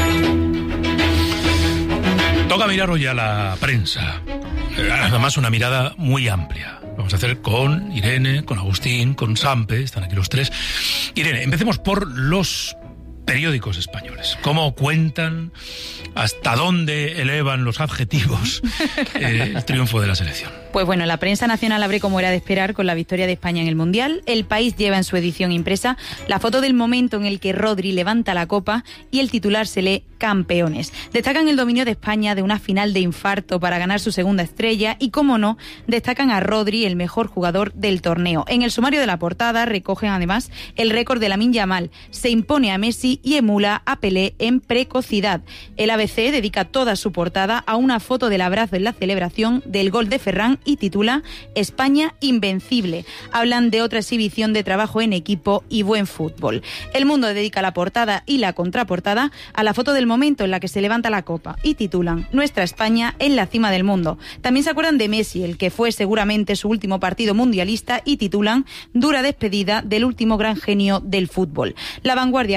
Toca mirar hoy a la prensa. Además, una mirada muy amplia. Vamos a hacer con Irene, con Agustín, con Sampe, están aquí los tres. Irene, empecemos por los periódicos españoles. ¿Cómo cuentan, hasta dónde elevan los adjetivos el triunfo de la selección? Pues bueno, la prensa nacional abre, como era de esperar, con la victoria de España en el Mundial. El País lleva en su edición impresa la foto del momento en el que Rodri levanta la copa y el titular se lee campeones. Destacan el dominio de España de una final de infarto para ganar su segunda estrella y, como no, destacan a Rodri, el mejor jugador del torneo. En el sumario de la portada recogen además el récord de Lamine Yamal. Se impone a Messi y emula a Pelé en precocidad. El ABC dedica toda su portada a una foto del abrazo en la celebración del gol de Ferran y titula España invencible. Hablan de otra exhibición de trabajo en equipo y buen fútbol. El Mundo dedica la portada y la contraportada a la foto del momento en la que se levanta la copa y titulan Nuestra España en la cima del mundo. También se acuerdan de Messi, el que fue seguramente su último partido mundialista, y titulan Dura despedida del último gran genio del fútbol. La Vanguardia abre con una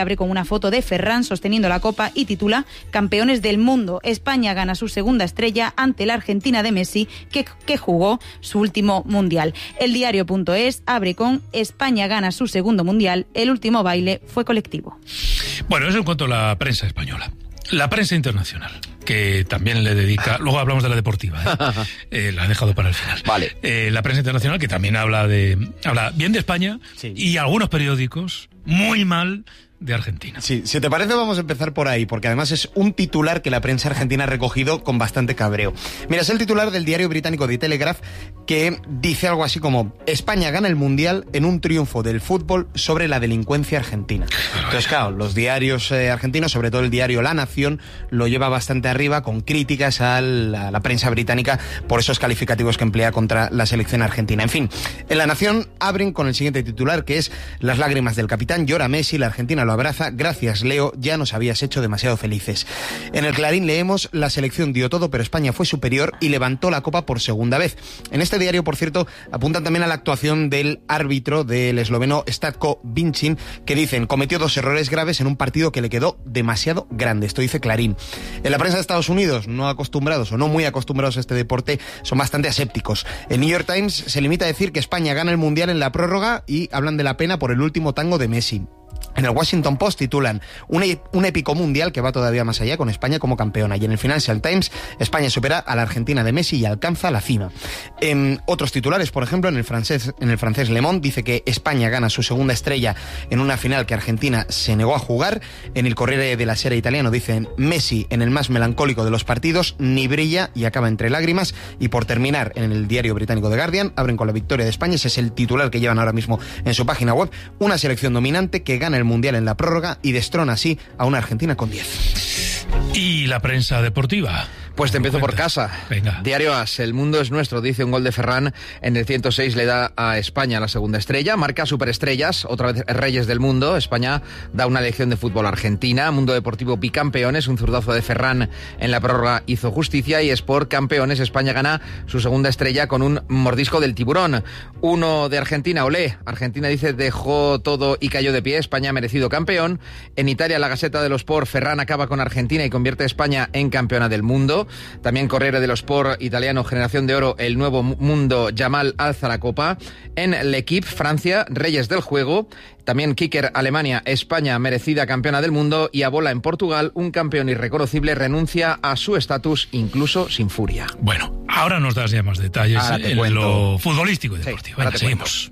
una foto de Ferran sosteniendo la copa y titula Campeones del mundo. España gana su segunda estrella ante la Argentina de Messi, que jugó su último mundial. El diario.es abre con España gana su segundo mundial, el último baile fue colectivo. Bueno, eso en cuanto a la prensa española. La prensa internacional, que también le dedica... Luego hablamos de la deportiva, la he dejado para el final. Vale. La prensa internacional, que también habla bien de España, sí, y algunos periódicos muy mal de Argentina. Sí, si te parece vamos a empezar por ahí, porque además es un titular que la prensa argentina ha recogido con bastante cabreo. Mira, es el titular del diario británico The Telegraph, que dice algo así como: España gana el Mundial en un triunfo del fútbol sobre la delincuencia argentina. Entonces, claro, los diarios argentinos, sobre todo el diario La Nación, lo lleva bastante arriba con críticas a la prensa británica por esos calificativos que emplea contra la selección argentina. En fin, en La Nación abren con el siguiente titular, que es: las lágrimas del capitán, llora Messi, la Argentina lo abraza, gracias Leo, ya nos habías hecho demasiado felices. En el Clarín leemos: la selección dio todo, pero España fue superior y levantó la copa por segunda vez. En este diario, por cierto, apuntan también a la actuación del árbitro del esloveno Statko Vincin, que dicen cometió 2 errores graves en un partido que le quedó demasiado grande. Esto dice Clarín. En la prensa de Estados Unidos, no acostumbrados o no muy acostumbrados a este deporte, son bastante asépticos. El New York Times se limita a decir que España gana el Mundial en la prórroga y hablan de la pena por el último tango de Messi. En el Washington Post titulan un épico mundial que va todavía más allá, con España como campeona. Y en el Financial Times, España supera a la Argentina de Messi y alcanza la cima. En otros titulares, por ejemplo, en el francés Le Monde dice que España gana su segunda estrella en una final que Argentina se negó a jugar. En el Corriere della Sera italiano dicen: Messi, en el más melancólico de los partidos, ni brilla y acaba entre lágrimas. Y por terminar, en el diario británico The Guardian, abren con la victoria de España. Ese es el titular que llevan ahora mismo en su página web: una selección dominante que gana el Mundial en la prórroga y destrona así a una Argentina con 10. ¿Y la prensa deportiva? Pues te empiezo por casa. Venga. Diario AS, el mundo es nuestro, dice: un gol de Ferran en el 106 le da a España la segunda estrella, marca superestrellas, otra vez reyes del mundo. España da una lección de fútbol a Argentina. Mundo Deportivo bicampeones, un zurdazo de Ferran en la prórroga hizo justicia. Y Sport campeones, España gana su segunda estrella con un mordisco del tiburón. Uno de Argentina, olé. Argentina dice: dejó todo y cayó de pie, España ha merecido campeón. En Italia, la Gazzetta dello Sport, Ferran acaba con Argentina y convierte a España en campeona del mundo. También Corriere dello Sport italiano, generación de oro, el nuevo mundo, Yamal alza la copa. En L'Equipe, Francia, reyes del juego. También Kicker, Alemania, España merecida campeona del mundo. Y Abola en Portugal, un campeón irreconocible renuncia a su estatus incluso sin furia. Bueno, ahora nos das ya más detalles en lo futbolístico y deportivo. Sí, venga, seguimos.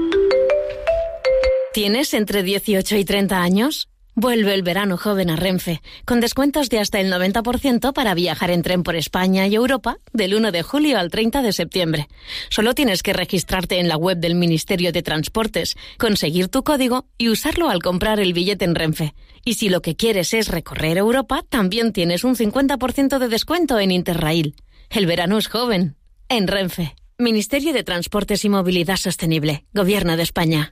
¿Tienes entre 18 y 30 años? Vuelve el verano joven a Renfe, con descuentos de hasta el 90% para viajar en tren por España y Europa del 1 de julio al 30 de septiembre. Solo tienes que registrarte en la web del Ministerio de Transportes, conseguir tu código y usarlo al comprar el billete en Renfe. Y si lo que quieres es recorrer Europa, también tienes un 50% de descuento en Interrail. El verano es joven. En Renfe. Ministerio de Transportes y Movilidad Sostenible. Gobierno de España.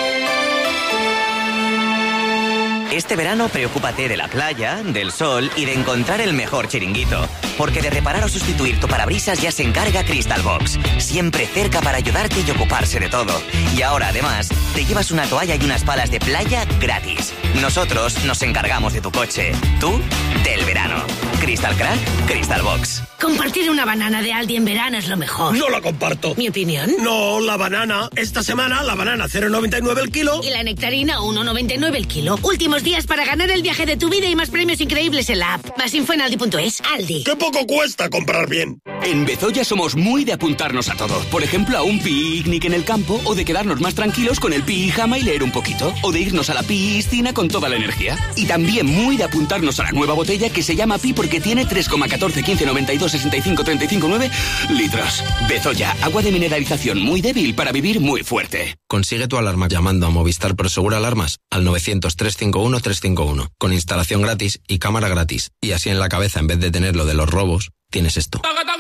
Este verano preocúpate de la playa, del sol y de encontrar el mejor chiringuito. Porque de reparar o sustituir tu parabrisas ya se encarga Crystal Box. Siempre cerca para ayudarte y ocuparse de todo. Y ahora además te llevas una toalla y unas palas de playa gratis. Nosotros nos encargamos de tu coche. Tú, del verano. Crystal Crack, Crystal Box. Compartir una banana de Aldi en verano es lo mejor. No la comparto. ¿Mi opinión? No, la banana. Esta semana la banana 0,99 el kilo. Y la nectarina 1,99 el kilo. Últimos días para ganar el viaje de tu vida y más premios increíbles en la app. Más info en aldi.es. Aldi. ¡Qué poco cuesta comprar bien! En Bezoya somos muy de apuntarnos a todo. Por ejemplo, a un picnic en el campo, o de quedarnos más tranquilos con el pijama y leer un poquito, o de irnos a la piscina con toda la energía. Y también muy de apuntarnos a la nueva botella que se llama Pi porque tiene 3,14, 15, 92, 65, 35, 9 litros. Bezoya, agua de mineralización muy débil para vivir muy fuerte. Consigue tu alarma llamando a Movistar Prosegur Alarmas al 900-351-351, con instalación gratis y cámara gratis. Y así en la cabeza, en vez de tener lo de los robos, tienes esto.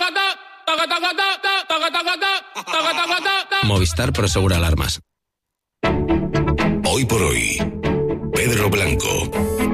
Movistar Prosegur Alarmas. Hoy por hoy, Pedro Blanco.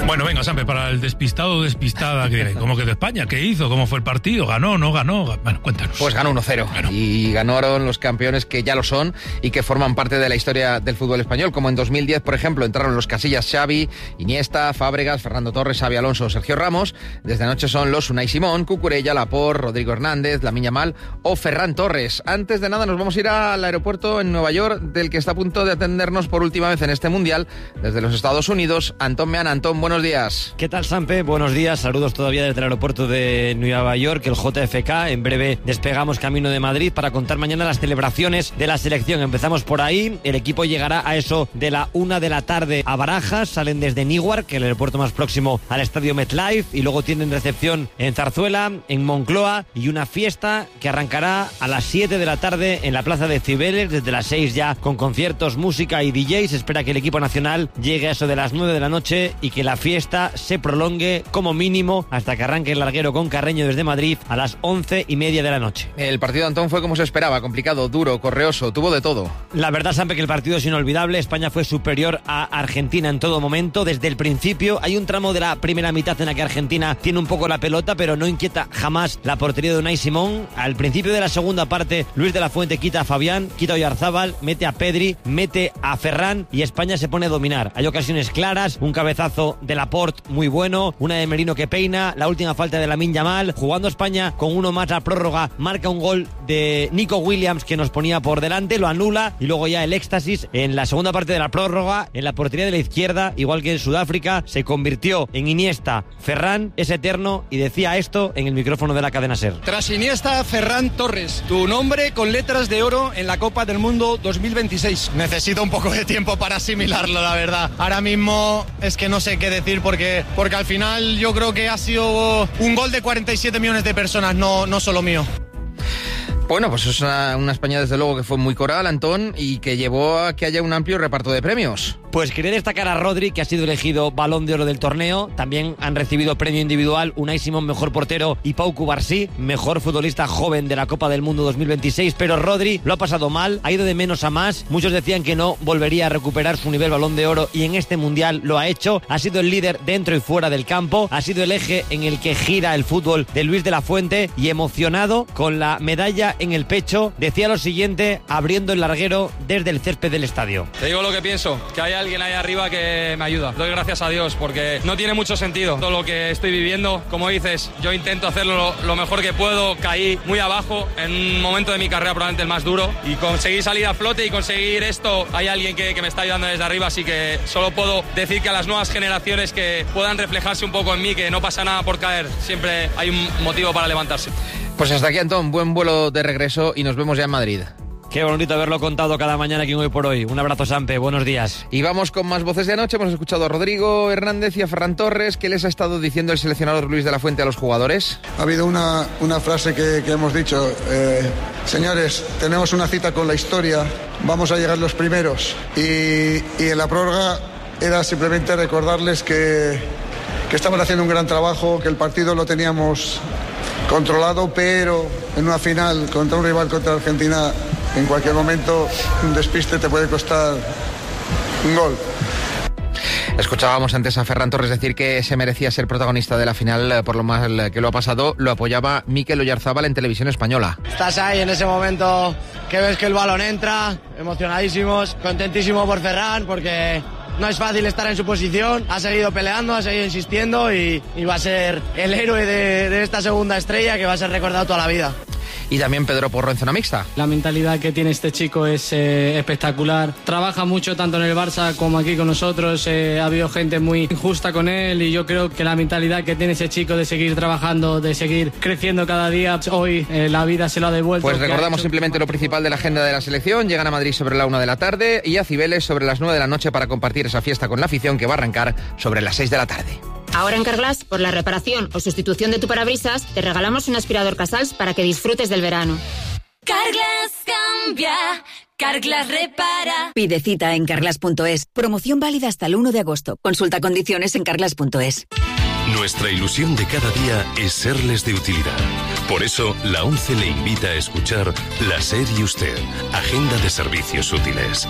Bueno, venga, Sampe, para el despistado o despistada, ¿cómo que de España? ¿Qué hizo? ¿Cómo fue el partido? ¿Ganó? ¿No ganó? Bueno, cuéntanos. Pues ganó 1-0. Y ganaron los campeones que ya lo son y que forman parte de la historia del fútbol español. Como en 2010, por ejemplo, entraron los Casillas Xavi, Iniesta, Fábregas, Fernando Torres, Xavi Alonso, Sergio Ramos. Desde anoche son los Unai Simón, Cucurella, Laporte, Rodrigo Hernández, Lamine Yamal o Ferran Torres. Antes de nada nos vamos a ir al aeropuerto en Nueva York, del que está a punto de atendernos por última vez en este Mundial, desde los Estados Unidos, Antón Meana. Antón, buenos días. ¿Qué tal, Sampe? Buenos días, saludos todavía desde el aeropuerto de Nueva York, el JFK. En breve despegamos camino de Madrid para contar mañana las celebraciones de la selección. Empezamos por ahí, el equipo llegará a eso de la 1 de la tarde a Barajas, salen desde Newark, que es el aeropuerto más próximo al estadio MetLife, y luego tienen recepción en Zarzuela, en Moncloa, y una fiesta que arrancará a las 7 de la tarde en la plaza de Cibeles, desde las 6 ya con conciertos, música y DJs. Se espera que el equipo nacional llegue a eso de las 9 de la noche y que la fiesta se prolongue como mínimo hasta que arranque el larguero con Carreño desde Madrid a las 11:30 de la noche. El partido, Antón, fue como se esperaba, complicado, duro, correoso, tuvo de todo. La verdad, Sampe, que el partido es inolvidable. España fue superior a Argentina en todo momento, desde el principio. Hay un tramo de la primera mitad en la que Argentina tiene un poco la pelota, pero no inquieta jamás la portería de Unai Simón. Al principio de la segunda parte, Luis de la Fuente quita a Fabián, quita a Oyarzábal, mete a Pedri, mete a Ferran y España se pone a dominar. Hay ocasiones claras, un cabezazo de Laporte muy bueno, una de Merino que peina, la última falta de Lamine Yamal. Jugando España con uno más a prórroga, marca un gol de Nico Williams que nos ponía por delante, lo anula, y luego ya el éxtasis en la segunda parte de la prórroga, en la portería de la izquierda, igual que en Sudáfrica, se convirtió en Iniesta. Ferran es eterno y decía esto en el micrófono de la cadena SER. Tras Iniesta, Ferran Torres, tu nombre con letras de oro en la Copa del Mundo 2026. Necesito un poco de tiempo para asimilarlo, la verdad. Ahora mismo es que no sé qué decir porque al final yo creo que ha sido un gol de 47 millones de personas, no solo mío. Bueno, pues es una España desde luego que fue muy coral, Antón, y que llevó a que haya un amplio reparto de premios. Pues quería destacar a Rodri, que ha sido elegido Balón de Oro del torneo. También han recibido premio individual Unai Simón, mejor portero, y Pau Cubarsí, mejor futbolista joven de la Copa del Mundo 2026. Pero Rodri lo ha pasado mal, ha ido de menos a más. Muchos decían que no volvería a recuperar su nivel Balón de Oro y en este Mundial lo ha hecho. Ha sido el líder dentro y fuera del campo, ha sido el eje en el que gira el fútbol de Luis de la Fuente, y emocionado con la medalla en el pecho, decía lo siguiente abriendo el larguero desde el césped del estadio. Te digo lo que pienso, que hay alguien ahí arriba que me ayuda. Doy gracias a Dios porque no tiene mucho sentido todo lo que estoy viviendo. Como dices, yo intento hacerlo lo mejor que puedo. Caí muy abajo en un momento de mi carrera probablemente el más duro y conseguí salir a flote y conseguir esto. Hay alguien que me está ayudando desde arriba, así que solo puedo decir que a las nuevas generaciones que puedan reflejarse un poco en mí, que no pasa nada por caer, siempre hay un motivo para levantarse. Pues hasta aquí, Antón, buen vuelo de regreso y nos vemos ya en Madrid. Qué bonito haberlo contado cada mañana aquí en Hoy por Hoy. Un abrazo, Sampe, buenos días. Y vamos con más voces de anoche. Hemos escuchado a Rodrigo Hernández y a Ferran Torres. ¿Qué les ha estado diciendo el seleccionador Luis de la Fuente a los jugadores? Ha habido una frase que hemos dicho. Señores, tenemos una cita con la historia. Vamos a llegar los primeros. Y en la prórroga era simplemente recordarles que estaban haciendo un gran trabajo, que el partido lo teníamos controlado, pero en una final contra un rival, contra Argentina, en cualquier momento un despiste te puede costar un gol. Escuchábamos antes a Ferran Torres decir que se merecía ser protagonista de la final por lo mal que lo ha pasado. Lo apoyaba Mikel Oyarzábal en Televisión Española. Estás ahí en ese momento que ves que el balón entra, emocionadísimos, contentísimo por Ferran porque no es fácil estar en su posición, ha seguido peleando, ha seguido insistiendo y va a ser el héroe de esta segunda estrella que va a ser recordado toda la vida. Y también Pedro Porro en zona mixta. La mentalidad que tiene este chico es espectacular. Trabaja mucho tanto en el Barça como aquí con nosotros. Ha habido gente muy injusta con él y yo creo que la mentalidad que tiene ese chico de seguir trabajando, de seguir creciendo cada día, hoy la vida se lo ha devuelto. Pues recordamos simplemente lo principal de la agenda de la selección. Llegan a Madrid sobre la 1 de la tarde y a Cibeles sobre las 9 de la noche para compartir esa fiesta con la afición que va a arrancar sobre las 6 de la tarde. Ahora en Carglass, por la reparación o sustitución de tu parabrisas, te regalamos un aspirador Casals para que disfrutes del verano. Carglass cambia, Carglass repara. Pide cita en carglass.es. Promoción válida hasta el 1 de agosto. Consulta condiciones en carglass.es. Nuestra ilusión de cada día es serles de utilidad. Por eso, la ONCE le invita a escuchar La SER y Usted, Agenda de Servicios Útiles.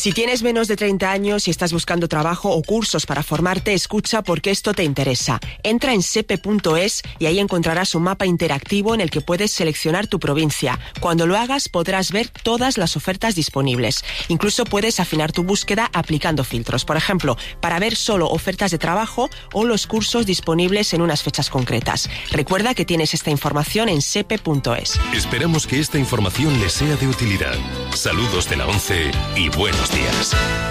Si tienes menos de 30 años y estás buscando trabajo o cursos para formarte, escucha porque esto te interesa. Entra en sepe.es y ahí encontrarás un mapa interactivo en el que puedes seleccionar tu provincia. Cuando lo hagas podrás ver todas las ofertas disponibles. Incluso puedes afinar tu búsqueda aplicando filtros. Por ejemplo, para ver solo ofertas de trabajo o los cursos disponibles en unas fechas concretas. Recuerda que tienes esta información en sepe.es. Esperamos que esta información les sea de utilidad. Saludos de la 11 y buenos días.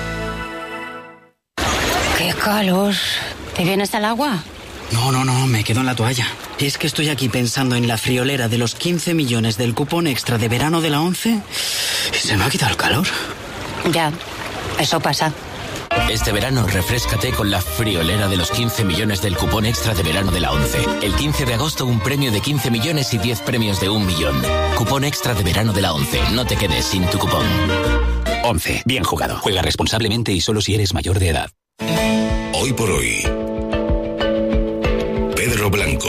¡Qué calor! ¿Te vienes al agua? No, me quedo en la toalla. Es que estoy aquí pensando en la friolera de los 15 millones del cupón extra de verano de la 11 y se me ha quitado el calor. Ya, eso pasa. Este verano refréscate con la friolera de los 15 millones del cupón extra de verano de la 11. El 15 de agosto un premio de 15 millones y 10 premios de 1 millón. Cupón extra de verano de la 11. No te quedes sin tu cupón. 11. Bien jugado. Juega responsablemente y solo si eres mayor de edad. Hoy por hoy. Pedro Blanco.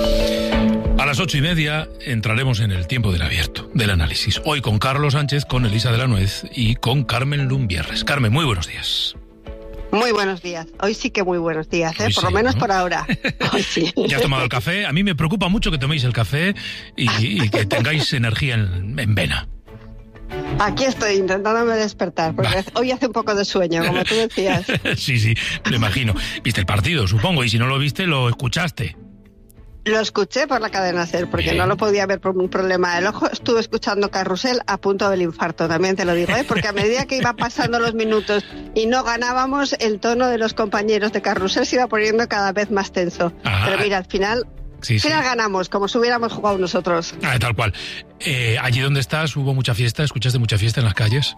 A las 8:30 entraremos en el tiempo del abierto, del análisis. Hoy con Carlos Sánchez, con Elisa de la Nuez y con Carmen Lumbierres. Carmen, muy buenos días. Muy buenos días. Hoy sí que muy buenos días, ¿eh? Por lo menos, ¿no? Por ahora. Hoy sí. ¿Ya has tomado el café? A mí me preocupa mucho que toméis el café y que tengáis energía en vena. Aquí estoy intentándome despertar, porque hoy hace un poco de sueño, como tú decías. Sí, me imagino. Viste el partido, supongo, y si no lo viste, lo escuchaste. Lo escuché por la cadena SER, porque no lo podía ver por un problema del ojo. Estuve escuchando Carrusel a punto del infarto, también te lo digo, ¿eh? Porque a medida que iban pasando los minutos y no ganábamos, el tono de los compañeros de Carrusel se iba poniendo cada vez más tenso. Pero mira, al final... Sí. Ganamos, como si hubiéramos jugado nosotros. Tal cual. Allí donde estás, ¿hubo mucha fiesta? ¿Escuchaste mucha fiesta en las calles?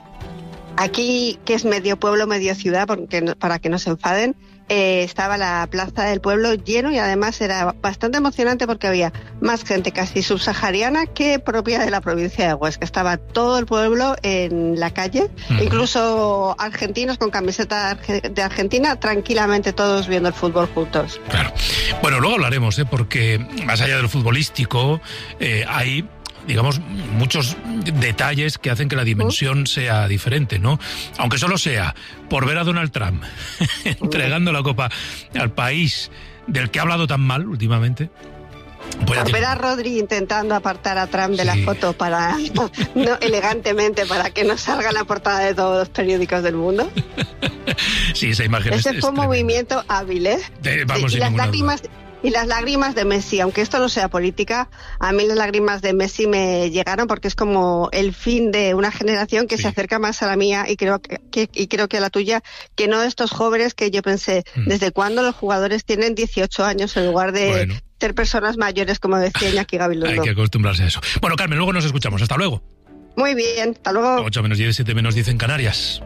Aquí, que es medio pueblo, medio ciudad, porque para que no se enfaden, estaba la plaza del pueblo lleno y además era bastante emocionante porque había más gente casi subsahariana que propia de la provincia de Huesca. Estaba todo el pueblo en la calle, incluso argentinos con camiseta de Argentina, tranquilamente todos viendo el fútbol juntos. Claro. Bueno, luego hablaremos, porque más allá de lo futbolístico, hay... digamos, muchos detalles que hacen que la dimensión sea diferente, ¿no? Aunque solo sea por ver a Donald Trump entregando la copa al país del que ha hablado tan mal últimamente. Por ver a Rodri intentando apartar a Trump de la foto para elegantemente para que no salga en la portada de todos los periódicos del mundo. Sí, esa imagen Ese fue un movimiento hábil, ¿eh? Vamos, y las lágrimas... Y las lágrimas de Messi, aunque esto no sea política, a mí las lágrimas de Messi me llegaron porque es como el fin de una generación que se acerca más a la mía y creo que a la tuya, que no de estos jóvenes que yo pensé, ¿desde cuándo los jugadores tienen 18 años en lugar de ser personas mayores, como decía Iñaki Gabilondo? Hay que acostumbrarse a eso. Bueno, Carmen, luego nos escuchamos. Hasta luego. Muy bien, hasta luego. 8 menos 10, 7 menos 10 en Canarias.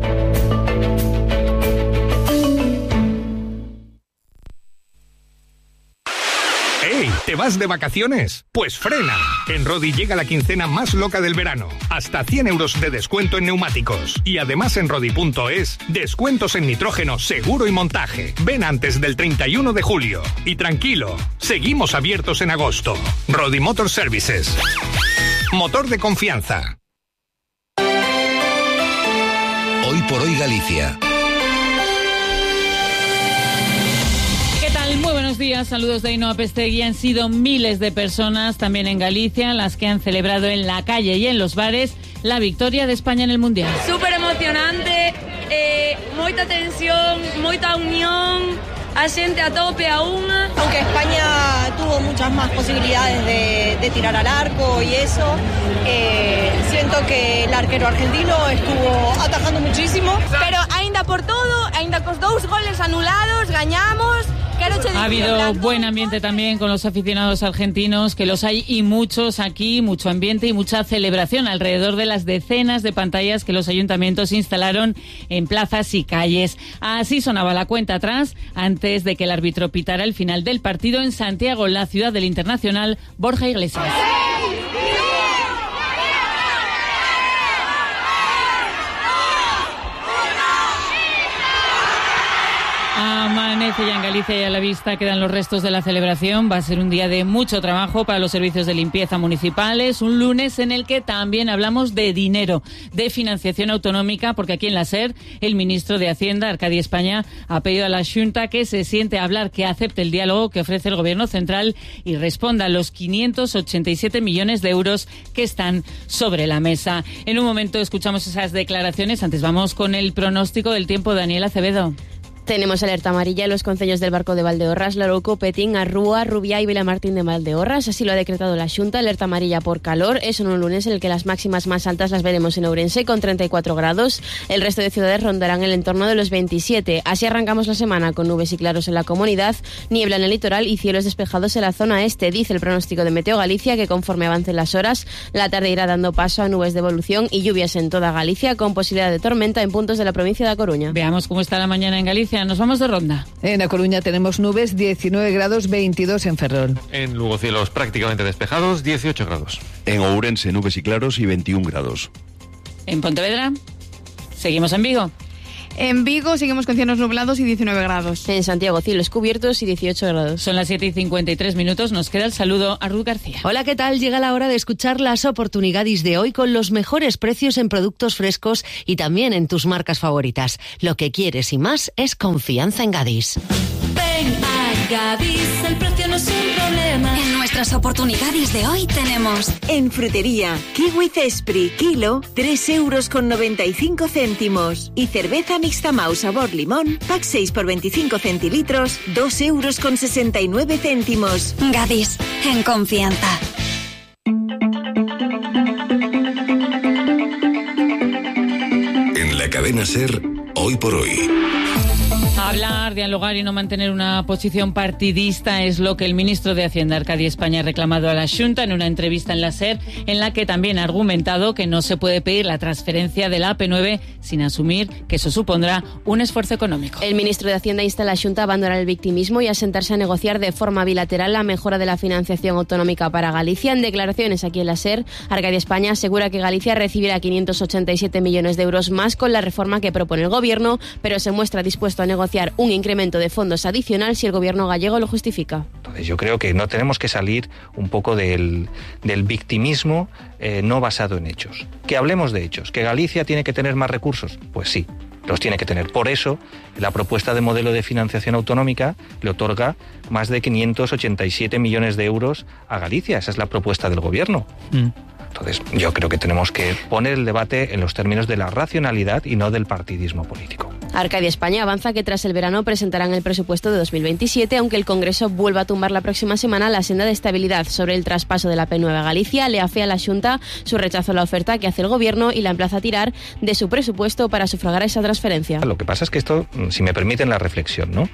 ¡Ey! ¿Te vas de vacaciones? Pues frena. En Rodi llega la quincena más loca del verano. Hasta 100 euros de descuento en neumáticos. Y además en Rodi.es, descuentos en nitrógeno, seguro y montaje. Ven antes del 31 de julio. Y tranquilo, seguimos abiertos en agosto. Rodi Motor Services. Motor de confianza. Hoy por hoy Galicia. Muy buenos días, saludos de Ainhoa Pestegui. Han sido miles de personas también en Galicia las que han celebrado en la calle y en los bares la victoria de España en el Mundial. Súper emocionante, moita tensión, moita unión, a xente a tope a unha. Aunque España tuvo muchas más posibilidades de tirar al arco y eso, siento que el arquero argentino estuvo atajando muchísimo. Pero ainda por todo, ainda cos 2 goles anulados, gañamos. Ha habido buen ambiente también con los aficionados argentinos, que los hay y muchos aquí, mucho ambiente y mucha celebración alrededor de las decenas de pantallas que los ayuntamientos instalaron en plazas y calles. Así sonaba la cuenta atrás antes de que el árbitro pitara el final del partido en Santiago, la ciudad del internacional Borja Iglesias. Amanece ya en Galicia y a la vista quedan los restos de la celebración. Va a ser un día de mucho trabajo para los servicios de limpieza municipales. Un lunes en el que también hablamos de dinero, de financiación autonómica, porque aquí en la SER el ministro de Hacienda, Arcadi España, ha pedido a la Xunta que se siente a hablar, que acepte el diálogo que ofrece el Gobierno central y responda a los 587 millones de euros que están sobre la mesa. En un momento escuchamos esas declaraciones. Antes vamos con el pronóstico del tiempo. Daniel Acevedo. Tenemos alerta amarilla en los concellos del Barco de Valdeorras, Larouco, Petín, Arrúa, Rubiá y Vilamartín de Valdeorras. Así lo ha decretado la Xunta, alerta amarilla por calor. Es en un lunes en el que las máximas más altas las veremos en Ourense con 34 grados. El resto de ciudades rondarán el entorno de los 27. Así arrancamos la semana con nubes y claros en la comunidad, niebla en el litoral y cielos despejados en la zona este. Dice el pronóstico de Meteo Galicia que conforme avancen las horas, la tarde irá dando paso a nubes de evolución y lluvias en toda Galicia con posibilidad de tormenta en puntos de la provincia de A Coruña. Veamos cómo está la mañana en Galicia. Nos vamos de ronda. En A Coruña tenemos nubes, 19 grados, 22 en Ferrol. En Lugo cielos prácticamente despejados, 18 grados. En Ourense nubes y claros y 21 grados. En Pontevedra, seguimos en Vigo. En Vigo seguimos con cielos nublados y 19 grados. En Santiago, cielos cubiertos y 18 grados. Son las 7:53. Nos queda el saludo a Ruth García. Hola, ¿qué tal? Llega la hora de escuchar las oportunidades de hoy con los mejores precios en productos frescos y también en tus marcas favoritas. Lo que quieres y más es confianza en Gadis. Ven a Gadis, el precio no es un problema. En nuestras oportunidades de hoy tenemos en frutería, kiwi Cespri, kilo, 3,95 €. Y cerveza mixta Mau sabor limón, pack 6 por 25 centilitros, 2,69 €. Gadis, en confianza. En la cadena SER, hoy por hoy. Hablar, dialogar y no mantener una posición partidista es lo que el ministro de Hacienda, Arcadi España, ha reclamado a la Xunta en una entrevista en la SER, en la que también ha argumentado que no se puede pedir la transferencia de la AP9 sin asumir que eso supondrá un esfuerzo económico. El ministro de Hacienda insta a la Xunta a abandonar el victimismo y a sentarse a negociar de forma bilateral la mejora de la financiación autonómica para Galicia. En declaraciones aquí en la SER, Arcadi España asegura que Galicia recibirá 587 millones de euros más con la reforma que propone el Gobierno, pero se muestra dispuesto a negociar un incremento de fondos adicional si el Gobierno gallego lo justifica. Entonces yo creo que no tenemos que salir un poco del victimismo no basado en hechos. Que hablemos de hechos. ¿Que Galicia tiene que tener más recursos? Pues sí, los tiene que tener. Por eso la propuesta de modelo de financiación autonómica le otorga más de 587 millones de euros a Galicia. Esa es la propuesta del Gobierno. Entonces, yo creo que tenemos que poner el debate en los términos de la racionalidad y no del partidismo político. Arcadi España avanza que tras el verano presentarán el presupuesto de 2027, aunque el Congreso vuelva a tumbar la próxima semana la senda de estabilidad sobre el traspaso de la P9 a Galicia. Le afea a la Xunta su rechazo a la oferta que hace el Gobierno y la emplaza a tirar de su presupuesto para sufragar esa transferencia. Lo que pasa es que esto, si me permiten la reflexión, ¿no?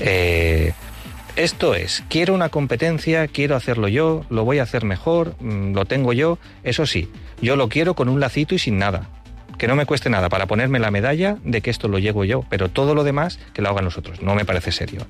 Esto es, quiero una competencia, quiero hacerlo yo, lo voy a hacer mejor, lo tengo yo, eso sí, yo lo quiero con un lacito y sin nada. Que no me cueste nada para ponerme la medalla de que esto lo llevo yo, pero todo lo demás que lo hagan los otros. No me parece serio.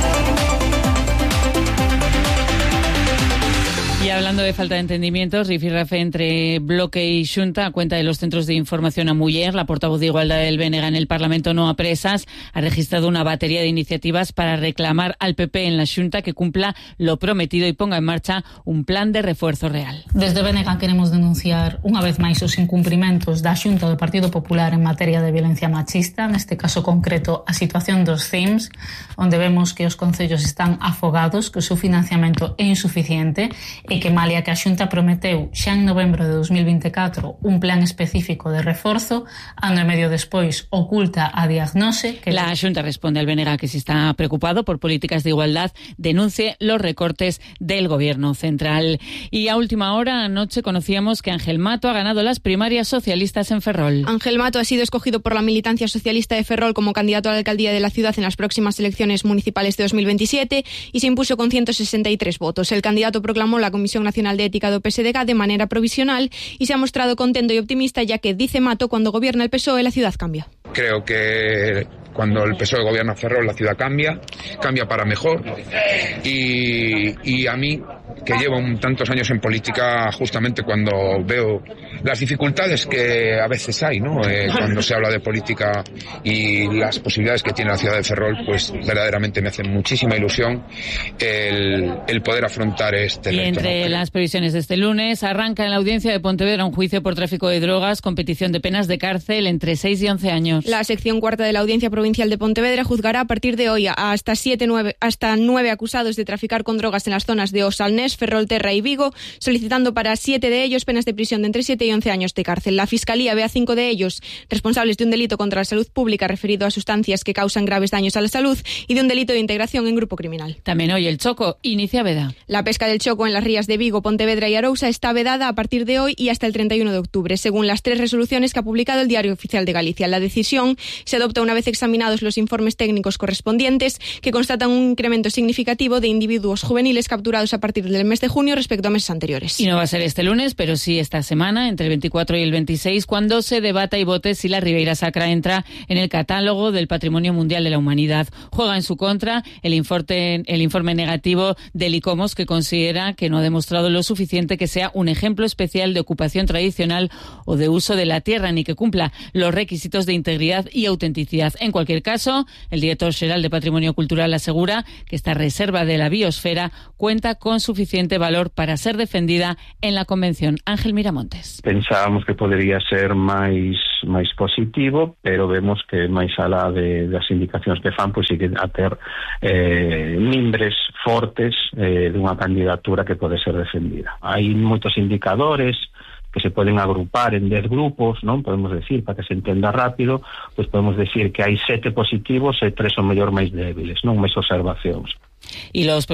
Y hablando de falta de entendimientos, rifirrafe entre Bloque y Xunta a cuenta de los centros de información a Muller, la portavoz de Igualdad del BNG en el Parlamento No a Presas ha registrado una batería de iniciativas para reclamar al PP en la Xunta que cumpla lo prometido y ponga en marcha un plan de refuerzo real. Desde BNG queremos denunciar unha vez máis os incumprimentos da Xunta do Partido Popular en materia de violencia machista, neste caso concreto a situación dos CIMS, onde vemos que os concellos están afogados, que o seu financiamento é insuficiente e que malia que a Xunta prometeu xa en novembro de 2024 un plan específico de reforzo, ano e medio despois oculta a diagnose. Que la Xunta responde al BNG que si está preocupado por políticas de igualdad denuncie los recortes del Gobierno central. Y a última hora, anoche conocíamos que Ángel Mato ha ganado las primarias socialistas en Ferrol. Ángel Mato ha sido escogido por la militancia socialista de Ferrol como candidato a la alcaldía de la ciudad en las próximas elecciones municipales de 2027 y se impuso con 163 votos. El candidato proclamó la Comisión Nacional de Ética do PSDG de manera provisional y se ha mostrado contento y optimista, ya que, dice Mato, cuando gobierna el PSOE la ciudad cambia. Creo que cuando el PSOE gobierna Ferrol la ciudad cambia para mejor y a mí, que llevo tantos años en política, justamente cuando veo las dificultades que a veces hay, ¿no? Cuando se habla de política y las posibilidades que tiene la ciudad de Ferrol, pues verdaderamente me hace muchísima ilusión el poder afrontar este reto. Y entre las previsiones de este lunes, arranca en la audiencia de Pontevedra un juicio por tráfico de drogas, competición de penas de cárcel entre 6 y 11 años. La sección cuarta de la Audiencia Provincial de Pontevedra juzgará a partir de hoy hasta 9 acusados de traficar con drogas en las zonas de Osalnés, Ferrolterra y Vigo, solicitando para 7 de ellos penas de prisión de entre 7 y 11 años de cárcel. La Fiscalía ve a 5 de ellos responsables de un delito contra la salud pública referido a sustancias que causan graves daños a la salud y de un delito de integración en grupo criminal. También hoy el choco inicia veda. La pesca del choco en las rías de Vigo, Pontevedra y Arousa está vedada a partir de hoy y hasta el 31 de octubre, según las 3 resoluciones que ha publicado el Diario Oficial de Galicia. La decisión se adopta una vez examinados los informes técnicos correspondientes, que constatan un incremento significativo de individuos juveniles capturados a partir del mes de junio respecto a meses anteriores. Y no va a ser este lunes, pero sí esta semana, entre el 24 y el 26, cuando se debata y vote si la Ribeira Sacra entra en el catálogo del Patrimonio Mundial de la Humanidad. Juega en su contra el informe negativo del ICOMOS, que considera que no ha demostrado lo suficiente que sea un ejemplo especial de ocupación tradicional o de uso de la tierra, ni que cumpla los requisitos de integridad y autenticidad. En cualquier caso, el director xeral de Patrimonio Cultural asegura que esta reserva de la biosfera cuenta con suficiente valor para ser defendida en la Convención. Ángel Miramontes. Pensábamos que podría ser máis positivo, pero vemos que máis alá das indicacións que fan, pois sigue a ter mimbres fortes dunha candidatura que pode ser defendida. Hai moitos indicadores que se poden agrupar en 10 grupos, non? Podemos decir, para que se entenda rápido, pois podemos decir que hai 7 positivos e 3 son mellor máis débiles, non? Máis observacións. Y los